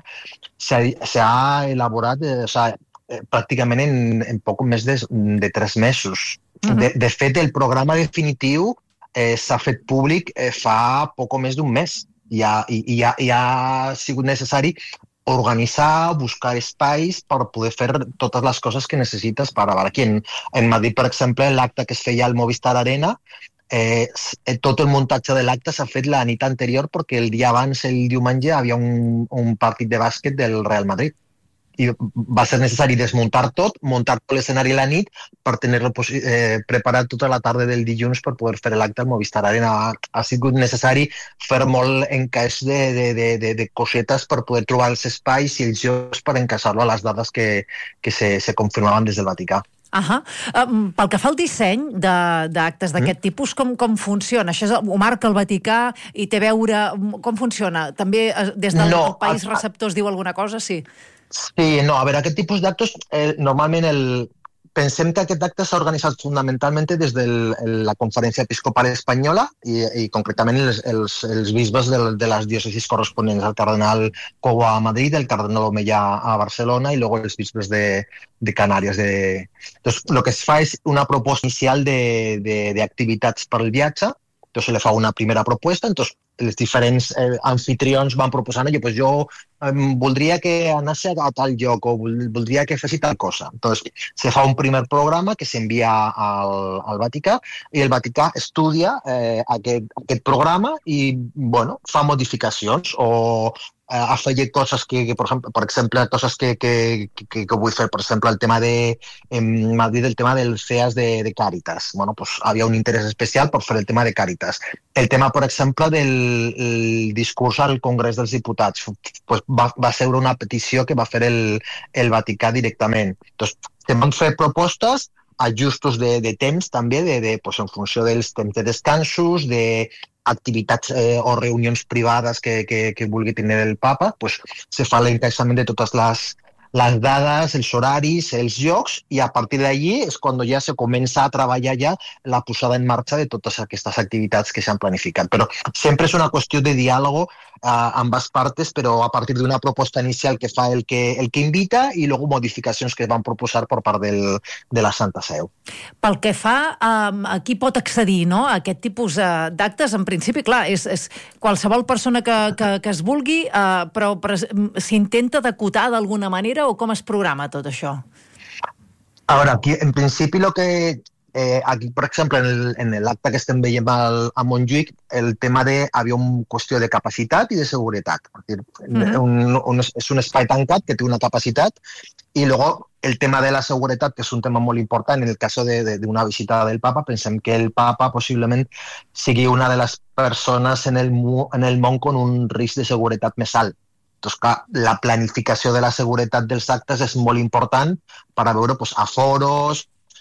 s'ha elaborat eh, o sea, eh, pràcticament en, en poc més de, de tres mesos. Uh-huh. de, de fet, el programa definitiu eh, s'ha fet públic eh, fa poc més d'un mes. I ha, i, i, ha, i ha sigut necessari organitzar, buscar espais per poder fer totes les coses que necessites per a aquí. En, en Madrid, per exemple, l'acte que es feia al Movistar Arena, eh, tot el muntatge de l'acte s'ha fet la nit anterior perquè el dia abans, el diumenge, hi havia un, un partit de bàsquet del Real Madrid. I va ser necessari desmuntar tot, muntar tot l'escenari la nit per tenir-lo eh, preparat tota la tarda del dilluns per poder fer l'acte al Movistar Arena. Ha, ha sigut necessari fer molt encaix de, de, de, de, de cosetes per poder trobar els espais i els jocs per encaixar-lo a les dades que, que se, se confirmaven des del Vaticà. Ahà. Um, pel que fa al disseny d'actes d'aquest mm. tipus, com, com funciona? Això és, ho marca el Vaticà i té a veure... Com funciona? També des del no, país receptor es diu alguna cosa? Sí. Sí, no, a veure, aquest tipus d'actes, eh, normalment el, pensem que aquest acte s'ha organitzat fonamentalment des de la Conferència Episcopal Espanyola i, i concretament els, els, els bisbes de, de les diòcesis corresponents, el cardenal Cobo a Madrid, el cardenal Omeya a Barcelona i luego els bisbes de, de Canàries. De... Entonces, lo que es fa és una proposta inicial d'activitats per al viatge. Entonces se le fa una primera propuesta, entonces els diferents eh, anfitrions van proposant, jo, pues jo eh, voldria que anés a tal lloc o voldria que fessi tal cosa. Entonces se fa un primer programa que s'envia al, al Vaticà i el Vaticà estudia eh, aquest, aquest programa i, bueno, fa modificacions o eh, afegir coses que, que per exemple, per exemple coses que, que, que, que vull fer, per exemple, el tema de, en Madrid, el tema dels C E As de, de Càritas. Bueno, pues havia un interès especial per fer el tema de Càritas. El tema, per exemple, del el discurs al Congrés dels Diputats, pues va, va ser una petició que va fer el, el Vaticà directament. Entonces, se van fer propostes, ajustos de, de temps també, de, de, pues, en funció dels temps de descansos, de activitats eh, o reunions privades que, que, que vulgui tenir el Papa, pues, se fa l'encaixament de totes les, les dades, els horaris, els llocs, i a partir d'allí és quan ja se comença a treballar ja la posada en marxa de totes aquestes activitats que s'han planificat. Però sempre és una qüestió de diàleg eh, amb ambas partes, però a partir d'una proposta inicial que fa el que, el que invita i luego modificacions que van proposar per part del, de la Santa Seu. Pel que fa a, a qui pot accedir, no?, a aquest tipus uh, d'actes, en principi, clar, és, és qualsevol persona que, que, que es vulgui, uh, però, però s'intenta d'acotar d'alguna manera o com es programa tot això? Ahora, aquí, en principi, lo que eh, aquí, per exemple, en l'acte que estem veient al, a Montjuïc, el tema de havia una qüestió de capacitat i de seguretat. És, dir, uh-huh. un, un, és un espai tancat que té una capacitat i luego el tema de la seguretat, que és un tema molt important en el cas d'una visita del Papa, pensem que el Papa possiblement sigui una de les persones en el, en el món con un risc de seguretat més alt. Entonces, clar, la planificació de la seguretat dels actes és molt important per a veure pues, aforos,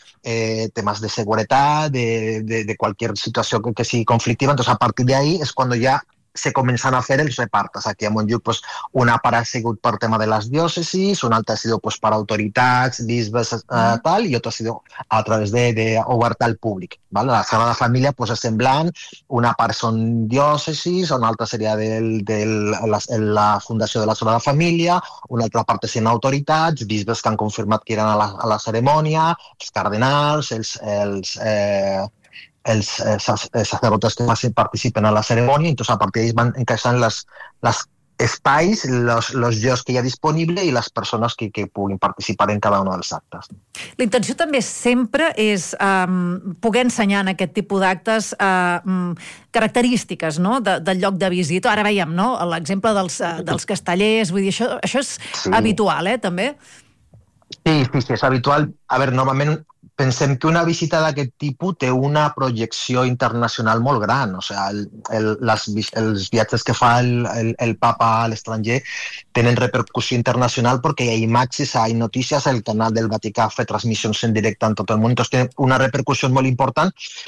eh, temes de seguretat, de, de, de qualsevol situació que, que sigui conflictiva. Entonces, a partir d'ahí és quan ja se comencen a fer els repartes. Aquí a Montjuïc pues, una part ha sigut per tema de les diòcesis, una altra ha sigut pues, per autoritats, bisbes, eh, tal, i altra ha sigut a través de, de oberta al públic. Val? La Sagrada Família pues, és semblant, una part són diòcesis, una altra seria de la, la Fundació de la Sagrada Família, una altra part són autoritats, bisbes que han confirmat que eren a la, a la cerimònia, els cardenals, els... els eh, els eh, sacerdotes que participen a la cerimònia, entonces a partir d'ells van encaixant les, les espais, los, los llocs que hi ha disponible i les persones que, que puguin participar en cada un dels actes. La intenció també sempre és um, poder ensenyar en aquest tipus d'actes uh, um, característiques, no?, de, del lloc de visita. Ara veiem, no?, l'exemple dels, uh, dels castellers, vull dir, això, això és sí. habitual, eh, també? Sí, sí, sí, és habitual. A veure, normalment pensem que una visita d'aquest tipus té una projecció internacional molt gran. O sigui, el, el, les, els viatges que fa el, el, el Papa a l'estranger tenen repercussió internacional perquè hi ha imatges, hi ha notícies, el canal del Vaticà fa transmissions en directe en tot el món, doncs té una repercussió molt important.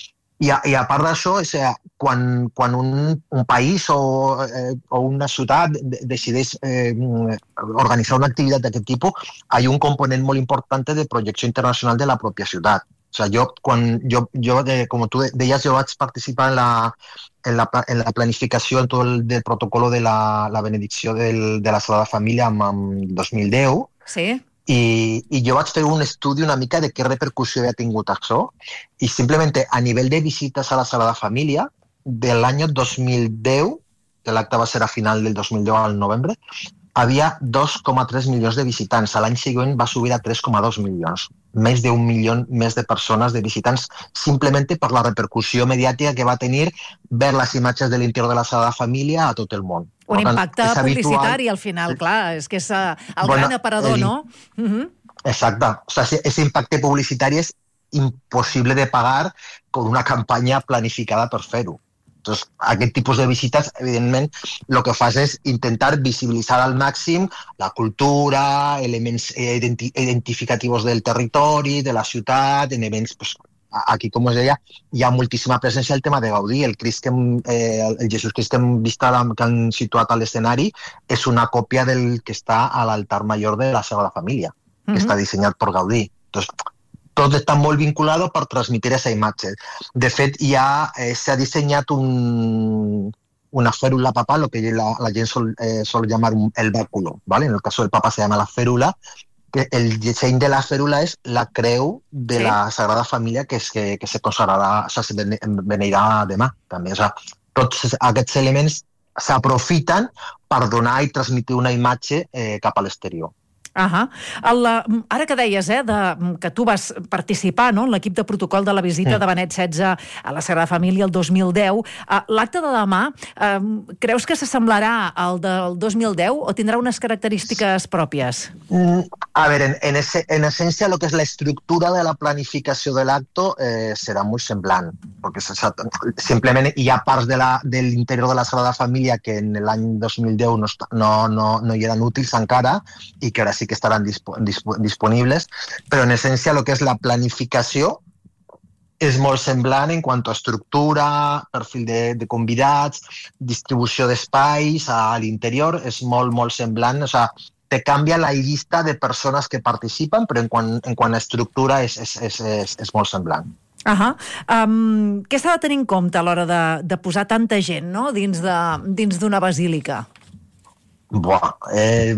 I a, i a part d'això, quan, quan un, un país o, eh, o una ciutat decideix eh, organitzar una activitat d'aquest tipus, hi ha un component molt important de projecció internacional de la pròpia ciutat. O sigui, jo, quan, jo, jo de, com tu deies, jo vaig participar en la, en la, en la planificació en tot el del protocolo de la, la benedicció del, de la Sagrada Família en, en dos mil deu. Sí. I, i jo vaig fer un estudi una mica de què repercussió havia tingut això i simplement a nivell de visites a la Sagrada Família de l'any dos mil deu, que l'acte va ser a final del dos mil deu al novembre, havia dos coma tres milions de visitants. L'any següent va subir a tres coma dos milions. Més d'un milió més de persones, de visitants, simplement per la repercussió mediàtica que va tenir ver les imatges de l'interior de la Sagrada Família a tot el món. Un impacte publicitari, al final, clar, és que és el bueno, gran aparador, el... no? Uh-huh. Exacte. O sigui, ese impacte publicitari és impossible de pagar con una campanya planificada per fer-ho. Entonces, aquest tipus de visites, evidentment, el que fas és intentar visibilitzar al màxim la cultura, elements identi identificatius del territori, de la ciutat, en events, pues, aquí, com us deia, hi ha moltíssima presència el tema de Gaudí. El, Crist que hem, eh, el Jesús Crist que hem vist ara, que han situat a l'escenari és una còpia del que està a l'altar major de la Sagrada Família, que mm-hmm. està dissenyat per Gaudí. Entonces, tot està molt vinculat per transmetre aquesta imatge. De fet, ja eh, s'ha dissenyat un, una férula papal, lo que la, la gent sol, eh, sol llamar el báculo, ¿vale? En el caso del Papa se llama la férula, que el disseny de la férula és la creu de sí. la Sagrada Família que, es, que, que se consagrarà, o sigui, se beneirà demà, també. O sigui, tots aquests elements s'aprofiten per donar i transmetre una imatge eh, cap a l'exterior. Uh-huh. El, ara que deies eh, de, que tu vas participar no, en l'equip de protocol de la visita mm. de Benet setze a la Sagrada Família el dos mil deu, uh, l'acte de demà uh, creus que s'assemblarà al del dos mil deu o tindrà unes característiques pròpies? Mm, a ver, en, en, ese, en esencia lo que es la estructura de la planificació de l'acto eh, serà molt semblant, perquè simplement hi ha parts de la, de l'interior de la Sagrada Família que en l'any dos mil deu no, no, no, no hi eren útils encara i que ara sí que estaran disp disp disponibles, però en essència el que és la planificació és molt semblant en quant a estructura, perfil de, de convidats, distribució d'espais a l'interior, és molt, molt semblant, o sigui, te canvia la llista de persones que participen, però en quant, en quant a estructura és, és, és, és, és molt semblant. Uh-huh. um, què s'ha de tenir en compte a l'hora de, de posar tanta gent no? dins de, dins d'una basílica? Buah, eh...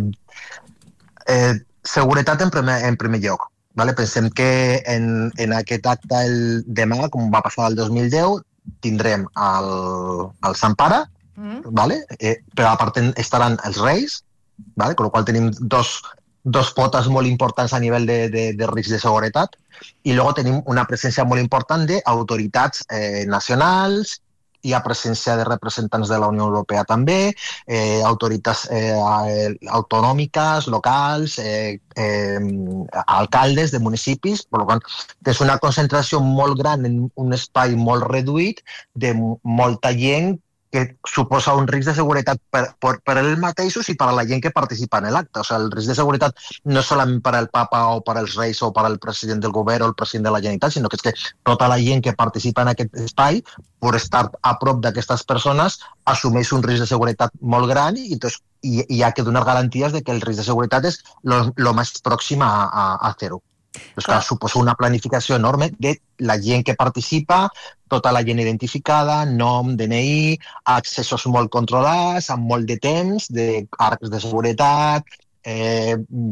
Eh, seguretat en primer, en primer lloc. Vale? Pensem que en, en aquest acte el demà, com va passar el dos mil deu, tindrem el, el Sant Pare, mm. vale? eh, però a part estaran els Reis, vale? Con lo qual tenim dos, dos potes molt importants a nivell de, de, de risc de seguretat, i luego tenim una presència molt important d'autoritats eh, nacionals, hi ha presència de representants de la Unió Europea també, eh, autoritats eh, autonòmiques, locals, eh, eh, alcaldes de municipis, per tant, és una concentració molt gran en un espai molt reduït de molta gent que suposa un risc de seguretat per, per, per ells mateixos i per a la gent que participa en l'acte. O sigui, el risc de seguretat no és solament per al Papa o per als Reis o per al president del govern o el president de la Generalitat, sinó que és que tota la gent que participa en aquest espai, per estar a prop d'aquestes persones, assumeix un risc de seguretat molt gran i, doncs, i, i hi ha que donar garanties de que el risc de seguretat és el més pròxim a, a, a zero. Doncs clar, suposa una planificació enorme de la gent que participa, tota la gent identificada, nom, D N I, accessos molt controlats, amb molt de temps, de arcs de seguretat, eh,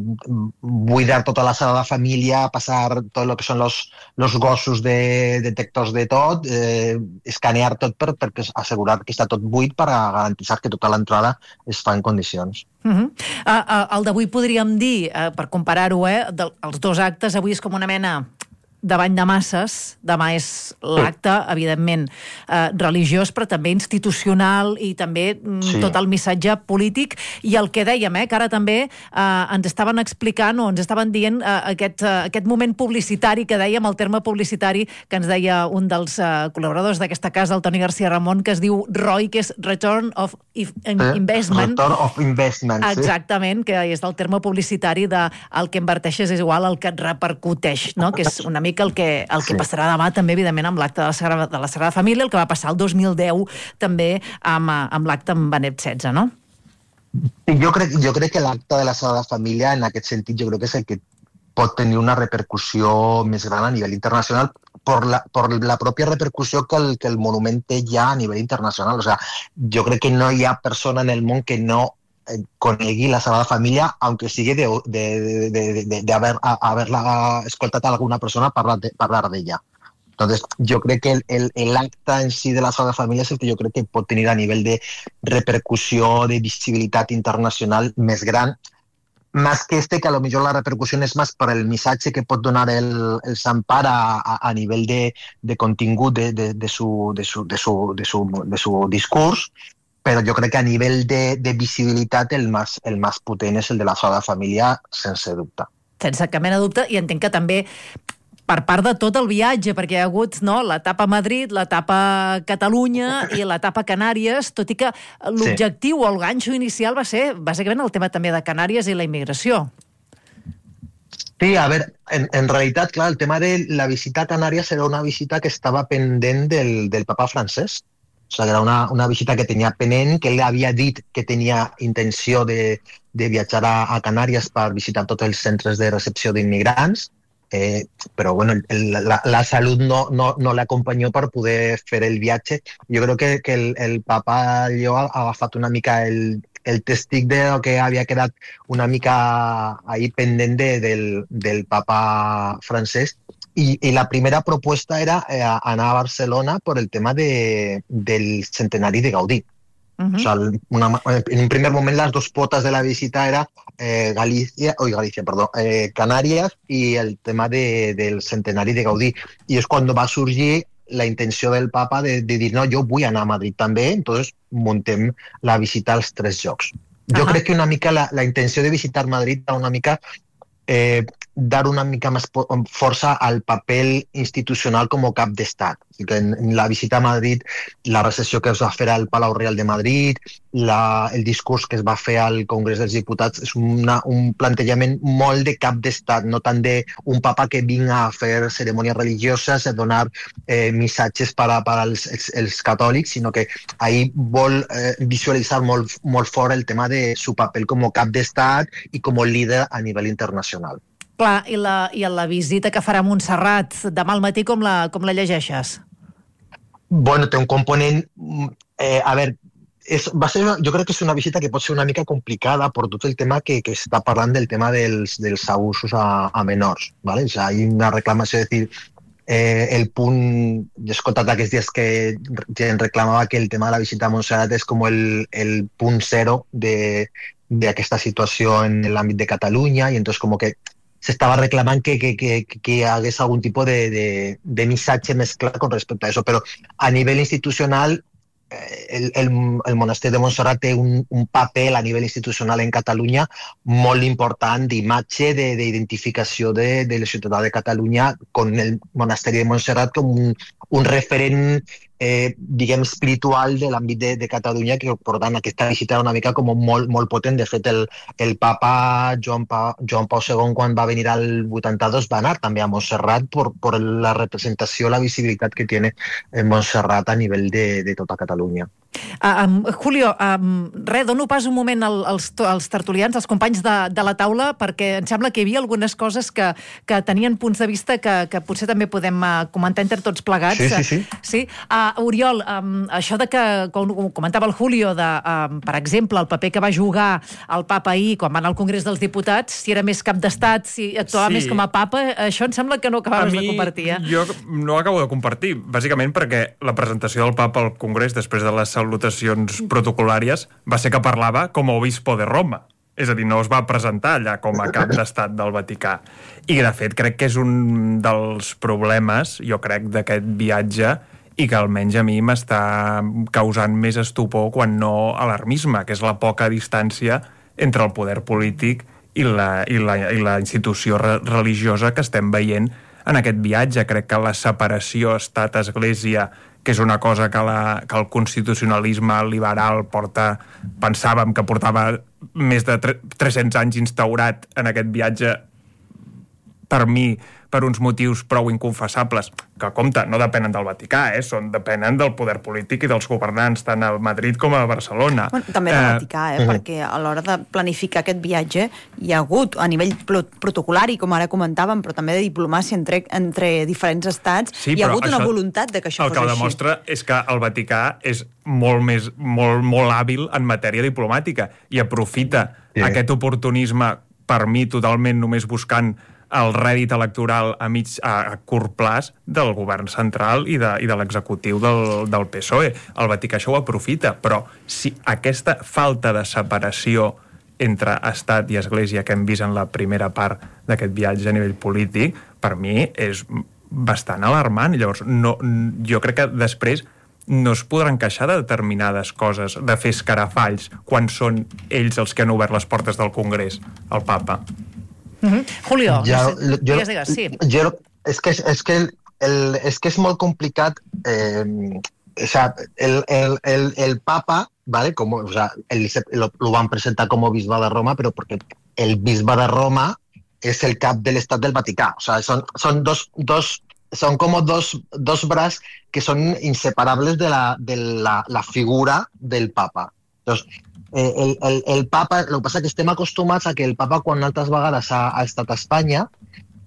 buidar tota la sala de família, passar tot el que són els, els gossos de detectors de tot, eh, escanear tot per, per assegurar que està tot buit per a garantir que tota l'entrada es fa en condicions. Uh-huh. uh, uh, el d'avui podríem dir, uh, per comparar-ho, eh, de, els dos actes, avui és com una mena de bany de masses, demà és l'acte, evidentment, eh, religiós, però també institucional i també sí. tot el missatge polític i el que dèiem, eh, que ara també eh, ens estaven explicant o ens estaven dient eh, aquest, eh, aquest moment publicitari que dèiem, el terme publicitari que ens deia un dels eh, col·laboradors d'aquesta casa, el Toni García Ramon, que es diu R O I, que és Return of Investment. Return of Investment, sí. Exactament, que és del terme publicitari de el que inverteixes és igual al que et repercuteix, no? Que és una mica el que, el que sí. passarà demà també, evidentment, amb l'acte de, de la Sagrada Família, el que va passar el dos mil deu també amb, amb l'acte amb Benet setze, no? Jo crec, jo crec que l'acte de la Sagrada Família, en aquest sentit, jo crec que és el que pot tenir una repercussió més gran a nivell internacional per la, per la pròpia repercussió que el, que el monument té ja a nivell internacional. O sea, jo crec que no hi ha persona en el món que no conegui la Sagrada Família, aunque sigui de, de, de, de, de, de haber, haberla escoltat a alguna persona parlar de, parlar d'ella. Entonces, yo creo que el, el, el acta en sí de la Sagrada Família és el que jo crec que pot tenir a nivell de repercussió, de visibilitat internacional més gran, más que este, que a lo mejor la repercusión es más por el missatge que pot donar el, el Sant Pare a, a, a nivell de, de contingut de, de, de, su, de, su, de, su, de, su, de su discurs, però jo crec que a nivell de, de visibilitat el més, el més potent és el de la Sagrada Família, sense dubte. Sense cap mena de dubte, i entenc que també per part de tot el viatge, perquè hi ha hagut no, l'etapa a Madrid, l'etapa a Catalunya i l'etapa a Canàries, tot i que l'objectiu sí. o el ganxo inicial va ser bàsicament el tema també de Canàries i la immigració. Sí, a veure, en, en realitat, clar, el tema de la visita a Canàries era una visita que estava pendent del, del papa francès. O sigui, era una, una visita que tenia penent, que ell havia dit que tenia intenció de, de viatjar a, a Canàries per visitar tots els centres de recepció d'immigrants, Eh, però bueno, el, la, la salut no, no, no l'acompanyó per poder fer el viatge. Jo crec que, que el, el papa Lleó ha agafat una mica el, el testic de lo que havia quedat una mica ahí pendent de, del, del papa francès. I, i la primera propuesta era eh, anar a Barcelona per el tema de, del centenari de Gaudí. Uh-huh. O sea, una, en un primer moment las dos potas de la visita era eh, Galicia, oi, Galicia, perdó, eh, Canàries i el tema de, del centenari de Gaudí. I és quan va sorgir la intenció del papa de, de dir, no, jo vull anar a Madrid també, entonces muntem la visita als tres llocs. Jo uh-huh. crec que una mica la, la intenció de visitar Madrid era una mica eh, dar una mica més força al paper institucional com a cap d'estat. En, en la visita a Madrid, la recepció que es va fer al Palau Real de Madrid, la, el discurs que es va fer al Congrés dels Diputats, és una, un plantejament molt de cap d'estat, no tant d'un papa que vinga a fer cerimònies religioses, a donar eh, missatges per, a, per als els, els catòlics, sinó que ahí vol eh, visualitzar molt, molt fort el tema de su paper com a cap d'estat i com a líder a nivell internacional. Clar, i la, i la visita que farà a Montserrat demà al matí, com la, com la llegeixes? Bueno, té un component... Eh, a veure, és, va ser, jo crec que és una visita que pot ser una mica complicada per tot el tema que, que està parlant del tema dels, dels abusos a, a menors. ¿vale? O sea, hi ha una reclamació, és dir, eh, el punt... Jo he escoltat aquests dies que gent reclamava que el tema de la visita a Montserrat és com el, el punt zero de d'aquesta situació en l'àmbit de Catalunya, i entonces com que s'estava reclamant que, que, que, que hi hagués algun tipus de, de, de missatge més clar con respecte a això, però a nivell institucional el, el, el monestir de Montserrat té un, un paper a nivell institucional en Catalunya molt important d'imatge, d'identificació de, de la ciutat de Catalunya con el monasteri de Montserrat com un, un referent eh, diguem, espiritual de l'àmbit de, de Catalunya, que per tant aquesta visita era una mica com molt, molt potent. De fet, el, el papa Joan, pa, Joan Pau segon, quan va venir al vuitanta-dos, va anar també a Montserrat per, per la representació, la visibilitat que tiene en Montserrat a nivell de, de tota Catalunya. Uh, um, Julio, um, res, dono pas un moment al, als, als tertulians, als companys de, de la taula, perquè em sembla que hi havia algunes coses que, que tenien punts de vista que, que potser també podem uh, comentar entre tots plegats. Sí, sí, sí. sí? Uh, Oriol, um, això de que, com comentava el Julio, de, um, per exemple, el paper que va jugar el papa ahir quan va anar al Congrés dels Diputats, si era més cap d'estat, si actuava sí. més com a papa, això em sembla que no acabaves de compartir. Eh? Jo no acabo de compartir, bàsicament perquè la presentació del papa al Congrés, després de les salutacions protocolàries, va ser que parlava com a obispo de Roma. És a dir, no es va presentar allà com a cap d'estat del Vaticà. I, de fet, crec que és un dels problemes, jo crec, d'aquest viatge, i que almenys a mi m'està causant més estupor quan no alarmisme, que és la poca distància entre el poder polític i la, i la, i la institució re- religiosa que estem veient en aquest viatge. Crec que la separació estat-església, que és una cosa que, la, que el constitucionalisme liberal porta, pensàvem que portava més de tres-cents anys instaurat en aquest viatge, per mi, per uns motius prou inconfessables, que, compte, no depenen del Vaticà, eh? Són, depenen del poder polític i dels governants, tant a Madrid com a Barcelona. Bueno, també del eh, Vaticà, eh? Uh-huh. Perquè a l'hora de planificar aquest viatge hi ha hagut, a nivell protocolari, com ara comentàvem, però també de diplomàcia entre, entre diferents estats, sí, hi ha hagut una voluntat de que això fos així. El que demostra és que el Vaticà és molt, més, molt, molt hàbil en matèria diplomàtica i aprofita yeah. aquest oportunisme, per mi, totalment només buscant el rèdit electoral a, mig, a, a curt plaç del govern central i de, i de l'executiu del, del P S O E. El Vaticà això ho aprofita, però si aquesta falta de separació entre estat i església que hem vist en la primera part d'aquest viatge a nivell polític, per mi és bastant alarmant. Llavors, no, jo crec que després no es podran queixar de determinades coses, de fer escarafalls, quan són ells els que han obert les portes del Congrés, el papa. Uh-huh. Julio, ja, no sé, jo, digues, digues, sí. Jo, és, que, és, que el, el, és que és molt complicat. Eh, o sea, el, el, el, el papa, ¿vale? Como, o sea, el, lo, lo van presentar como bisbe de Roma, pero porque el bisbe de Roma es el cap del Estat del Vaticà. O sea, son, son dos... dos son como dos, dos bras que son inseparables de la, de la, la figura del papa. Entonces, eh, el, el, el papa, el que passa que estem acostumats a que el papa, quan altres vegades ha, ha estat a Espanya,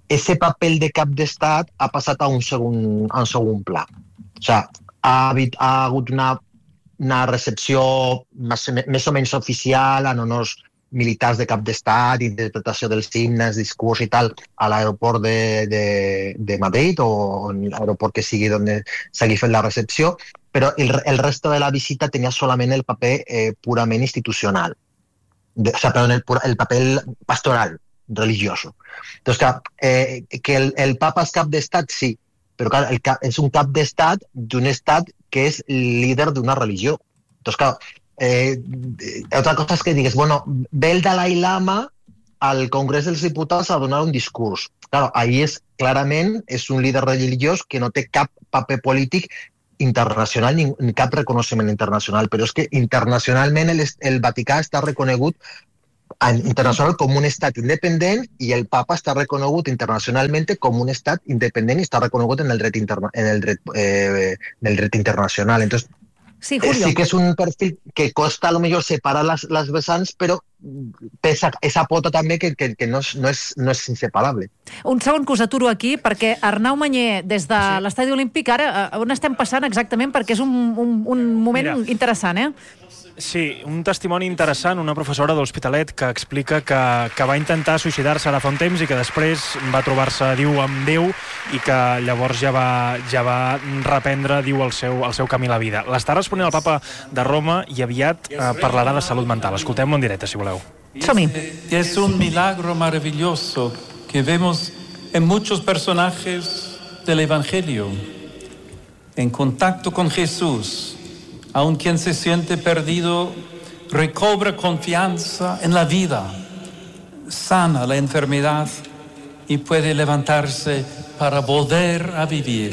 ese papel de cap d'estat ha passat a un segon, a un segon pla. O sigui, ha, ha hagut una, una recepció més, més o menys oficial en honors militars de cap d'estat, interpretació dels himnes, discurs i tal, a l'aeroport de, de, de Madrid o en l'aeroport que sigui on s'hagi fet la recepció, però el, el resto de la visita tenia solament el paper eh, purament institucional, de, o sigui, perdón, el, el paper pastoral, religioso. Entonces, clar, eh, que el, el papa és cap d'estat, sí, però clar, el cap, és un cap d'estat d'un estat que és líder d'una religió. Entonces, clar, Eh, otra cosa es que digues, bueno, ve el Dalai Lama al Congrés dels Diputats a donar un discurs. Claro, ahí és, clarament, és un líder religiós que no té cap paper polític internacional ni, ni cap reconeixement internacional, però és que internacionalment el, el Vaticà està reconegut internacional com un estat independent i el papa està reconegut internacionalment com un estat independent i està reconegut en el dret, interna, en el dret, eh, en el dret internacional. Entonces, Sí, Julio. Sí que és un perfil que costa a lo millor separar les, les vessants, però té esa, esa pota també que, que, que no, és, no, és, no és inseparable. Un segon que us aturo aquí, perquè Arnau Mañé, des de sí. l'estadi olímpic, ara on estem passant exactament? Perquè és un, un, un moment Mira. interessant, eh? Sí, un testimoni interessant, una professora de l'Hospitalet que explica que, que va intentar suïcidar-se ara fa un temps i que després va trobar-se, diu, amb Déu i que llavors ja va, ja va reprendre, diu, el seu, el seu camí a la vida. L'està responent el papa de Roma i aviat eh, parlarà de salut mental. Escoltem-lo en directe, si voleu. Som-hi. Es un milagro maravilloso que vemos en muchos personajes del Evangelio. En contacto con Jesús, aun quien se siente perdido recobra confianza en la vida, sana la enfermedad y puede levantarse para volver a vivir.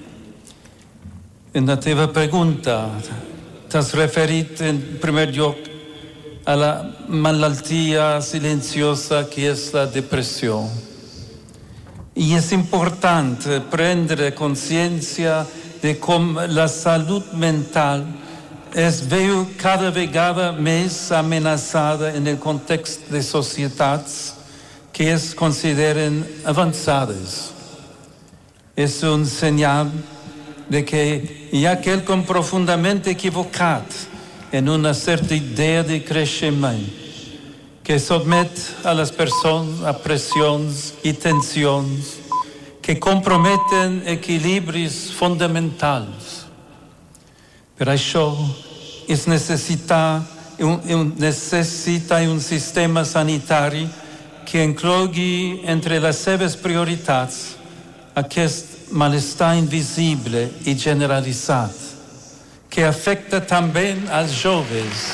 En la teva pregunta t'has referit en primer lloc a la malaltia silenciosa que es la depresión. Y es importante prendre conciencia de com la salut mental es veu cada vegada més amenaçada en el context de societats que es consideren avançades. És un senyal de que hi ha quelcom profundament equivocat en una certa idea de creixement que sotmet a les persones a pressions i tensions que comprometen equilibris fonamentals. Per això es necessita un, un, necessita un sistema sanitari que inclogui entre les seves prioritats aquest malestar invisible i generalitzat que afecta també als joves.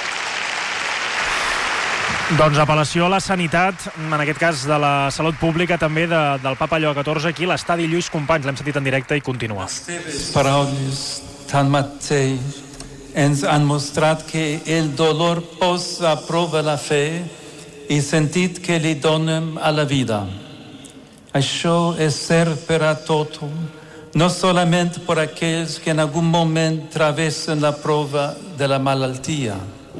Doncs apel·lació a la sanitat, en aquest cas de la salut pública, també de, del papa Lleó catorze, aquí a l'estadi Lluís Companys. L'hem sentit en directe i continua. Les teves paraules, tanmateix, ens han mostrat que el dolor posa a prova la fe i sentit que li donem a la vida. Això és cert per a tothom, no solament per aquells que en algun moment travessen la prova de la malaltia.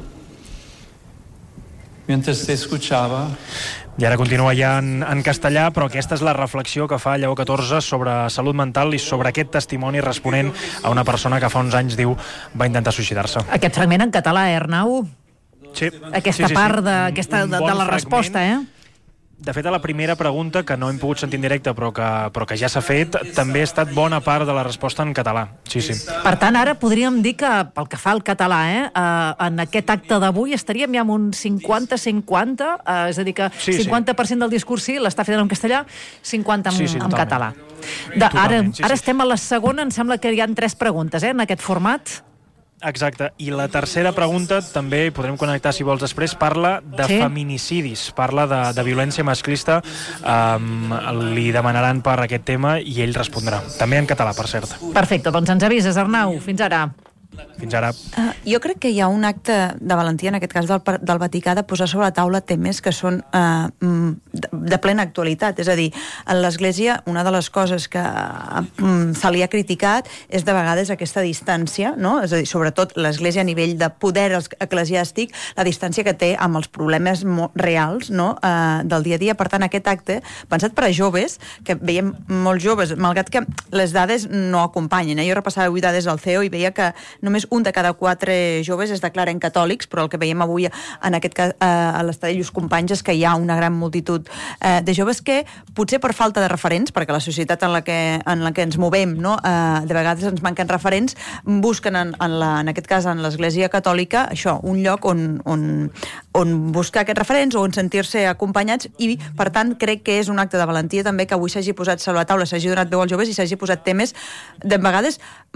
Mientras te escuchava... I ara continua ja en, en castellà, però aquesta és la reflexió que fa Lleó catorze sobre salut mental i sobre aquest testimoni responent a una persona que fa uns anys, diu, va intentar suïcidar-se. Aquest fragment en català, eh, Arnau? Sí. Aquesta sí, sí, part sí. de, aquesta, de, de la resposta, eh? De fet, a la primera pregunta, que no hem pogut sentir en directe, però que, però que ja s'ha fet, també ha estat bona part de la resposta en català. Sí, sí. Per tant, ara podríem dir que, pel que fa al català, eh, eh en aquest acte d'avui estaríem ja amb un cinquanta cinquanta, eh, és a dir que sí, cinquanta per cent sí. del discurs sí, l'està fent en castellà, cinquanta en, sí, sí, en català. De, ara, sí, sí. ara estem a la segona, em sembla que hi ha tres preguntes, eh, en aquest format. Exacte, i la tercera pregunta també podrem connectar si vols després, parla de sí. feminicidis, parla de, de violència masclista, um, li demanaran per aquest tema i ell respondrà, també en català, per cert. Perfecte, doncs ens avises, Arnau, fins ara. fins ara... Uh, jo crec que hi ha un acte de valentia, en aquest cas del, del Vaticà, de posar sobre la taula temes que són uh, de, de plena actualitat. És a dir, en l'Església, una de les coses que uh, se li ha criticat és de vegades aquesta distància, no? És a dir, sobretot l'Església a nivell de poder eclesiàstic, la distància que té amb els problemes reals, no? uh, del dia a dia. Per tant, aquest acte, pensat per a joves, que veiem molts joves, malgrat que les dades no acompanyen. Eh? Jo repassava avui dades del C E O i veia que només un de cada quatre joves es declaren catòlics, però el que veiem avui en aquest cas a l'Estadi Lluís Companys és que hi ha una gran multitud eh, de joves que, potser per falta de referents, perquè la societat en la que, en la que ens movem, no? eh, de vegades ens manquen referents, busquen en, en, la, en aquest cas en l'Església Catòlica això, un lloc on, on, on buscar aquests referents o on sentir-se acompanyats i, per tant, crec que és un acte de valentia també que avui s'hagi posat sobre la taula, s'hagi donat veu als joves i s'hagi posat temes de vegades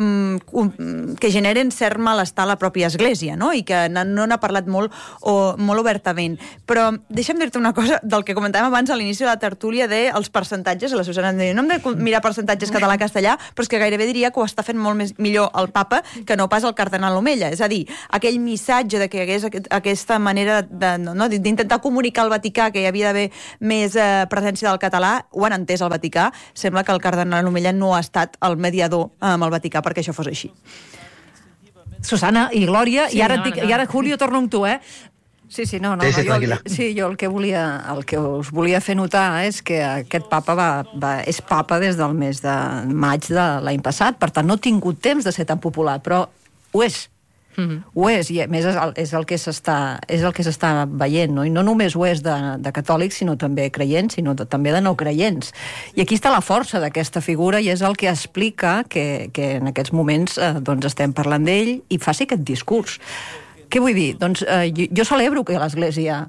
mm, que generen cert malestar a la pròpia Església, no? I que no n'ha parlat molt, o, molt obertament. Però deixa'm dir-te una cosa del que comentàvem abans a l'inici de la tertúlia dels percentatges. La Susana em deia, no hem de mirar percentatges català-castellà, però és que gairebé diria que ho està fent molt més millor el papa que no pas el cardenal Omella. És a dir, aquell missatge de que hi hagués aquesta manera de, no, d'intentar comunicar al Vaticà que hi havia d'haver més eh, presència del català, ho han entès al Vaticà. Sembla que el cardenal Omella no ha estat el mediador amb el Vaticà perquè això fos així. Susana i Glòria, sí, i, ara no, dic, no. i ara Julio torno amb tu, eh? Sí, sí, no, no, Sí, sí, no tranquil·la. jo, sí, jo el que volia, el que us volia fer notar és que aquest papa va, va, és papa des del mes de maig de l'any passat, per tant no ha tingut temps de ser tan popular, però ho és. Mm-hmm. Ho és, i a més és el, és el que s'està és el que s'està veient, no? I no només ho és de, de catòlics, sinó també creients, sinó de, també de no creients. I aquí està la força d'aquesta figura i és el que explica que, que en aquests moments eh, doncs estem parlant d'ell i faci aquest discurs. Què vull dir? Doncs eh, jo, jo celebro que l'Església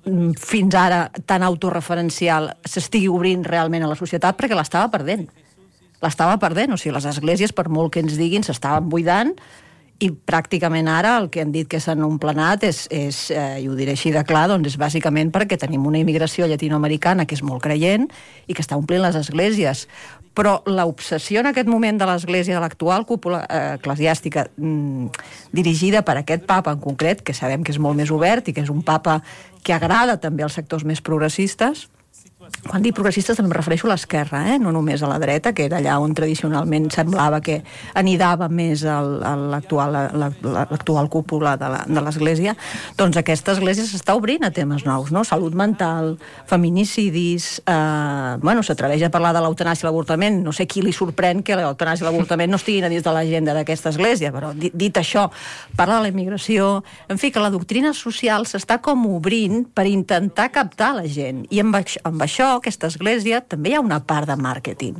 fins ara tan autorreferencial s'estigui obrint realment a la societat perquè l'estava perdent. L'estava perdent, o sigui, les esglésies, per molt que ens diguin, s'estaven buidant i pràcticament ara el que han dit que s'han omplenat és, és eh, i ho diré així de clar, doncs és bàsicament perquè tenim una immigració llatinoamericana que és molt creient i que està omplint les esglésies. Però l'obsessió en aquest moment de l'església, de l'actual cúpula eh, eclesiàstica mm, dirigida per aquest papa en concret, que sabem que és molt més obert i que és un papa que agrada també als sectors més progressistes. Quan dic progressistes també em refereixo a l'esquerra, eh? No només a la dreta, que era allà on tradicionalment semblava que anidava més el, el, l'actual, la, l'actual cúpula de, la, de l'Església. Doncs aquesta Església s'està obrint a temes nous, no? Salut mental, feminicidis, eh, bueno, s'atreveix a parlar de l'eutanàsia i l'avortament. No sé qui li sorprèn que l'eutanàsia i l'avortament no estiguin a dins de l'agenda d'aquesta Església, però dit, dit això, parla de la immigració, en fi, que la doctrina social s'està com obrint per intentar captar la gent. I amb això, amb això aquesta església també hi ha una part de màrqueting.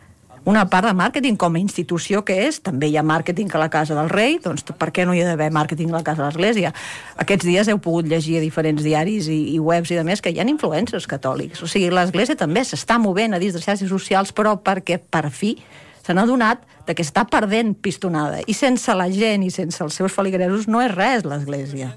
Una part de màrqueting com a institució que és, també hi ha màrqueting a la Casa del Rei, doncs per què no hi ha d'haver màrqueting a la Casa de l'Església? Aquests dies heu pogut llegir a diferents diaris i, i webs i de més que hi ha influencers catòlics. O sigui, l'Església també s'està movent a dins de xarxes socials, però perquè per fi se n'ha adonat de que està perdent pistonada. I sense la gent i sense els seus feligresos no és res l'Església.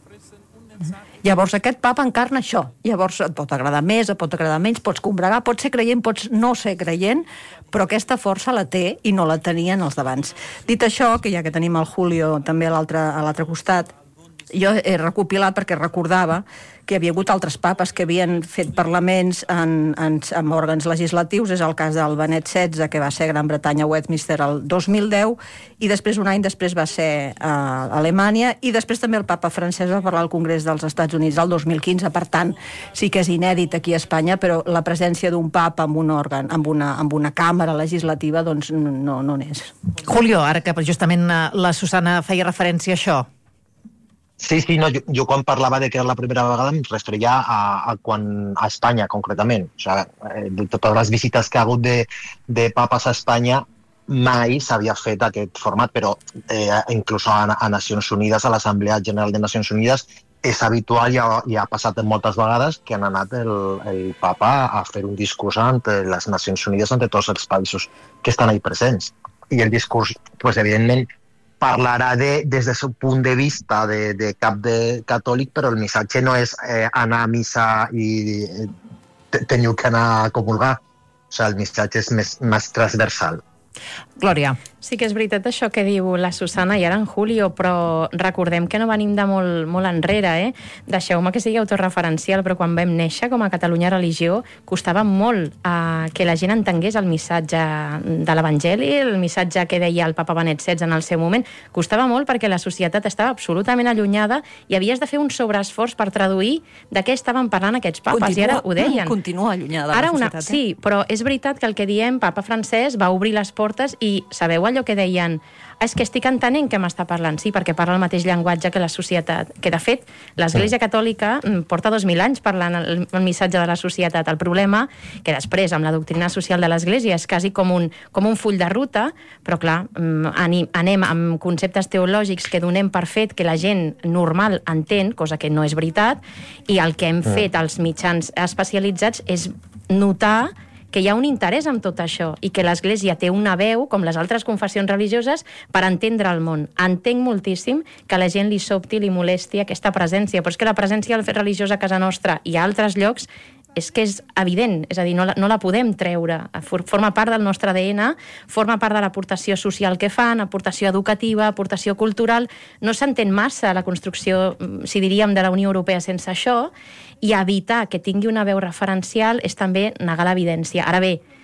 Llavors aquest papa encarna això. Llavors et pot agradar més, et pot agradar menys, pots combregar, pots ser creient, pots no ser creient, però aquesta força la té i no la tenien els d'abans. Dit això, que ja que tenim el Julio també a l'altre, a l'altre costat, jo he recopilat perquè recordava que hi havia hagut altres papes que havien fet parlaments en, en, en òrgans legislatius. És el cas del Benet setze, que va ser a Gran Bretanya, Westminster, el dos mil deu, i després, un any després, va ser a Alemanya, i després també el papa francès va parlar al Congrés dels Estats Units el dos mil quinze. Per tant, sí que és inèdit aquí a Espanya, però la presència d'un papa amb un òrgan, amb una, amb una càmera legislativa, doncs no, no n'és. Julio, ara que justament la Susana feia referència a això. Sí, sí, no, jo, jo quan parlava de que era la primera vegada em referia a, a, quan, a Espanya, concretament. O sigui, de totes les visites que ha hagut de, de papes a Espanya, mai s'havia fet aquest format, però eh, inclús a, a Nacions Unides, a l'Assemblea General de Nacions Unides, és habitual i ha, i ha passat moltes vegades que han anat el, el papa a fer un discurs ante les Nacions Unides, ante tots els països que estan ahí presents. I el discurs, pues, evidentment, parlarà de, des del seu punt de vista de, de cap de catòlic, però el missatge no és eh, anar a missa i eh, teniu que anar a comulgar. O sigui, el missatge és més, més transversal. Glòria. Sí que és veritat això que diu la Susana i ara en Julio, però recordem que no venim de molt, molt enrere, eh? Deixeu-me que sigui autorreferencial, però quan vam néixer com a Catalunya Religió costava molt eh, que la gent entengués el missatge de l'Evangeli, el missatge que deia el papa Benet setze en el seu moment. Costava molt perquè la societat estava absolutament allunyada i havies de fer un sobreesforç per traduir de què estaven parlant aquests papes, continua, i ara ho deien. Continua allunyada de ara la una, societat. Sí, però és veritat que el que diem, Papa Francesc va obrir les portes i sabeu allò que deien, és que estic entenent que m'està parlant, sí, perquè parla el mateix llenguatge que la societat, que de fet l'Església Catòlica porta dos mil anys parlant el, el missatge de la societat. El problema, que després amb la doctrina social de l'Església és quasi com un, com un full de ruta, però clar, anem amb conceptes teològics que donem per fet que la gent normal entén, cosa que no és veritat, i el que hem fet als mitjans especialitzats és notar que hi ha un interès en tot això i que l'Església té una veu, com les altres confessions religioses, per entendre el món. Entenc moltíssim que a la gent li sobti, li molesti aquesta presència, però és que la presència del fet religiós a casa nostra i a altres llocs és que és evident, és a dir, no la, no la podem treure. Forma part del nostre A D N, forma part de l'aportació social que fan, aportació educativa, aportació cultural. No s'entén massa la construcció, si diríem, de la Unió Europea sense això, i evitar que tingui una veu referencial és també negar l'evidència. Ara bé,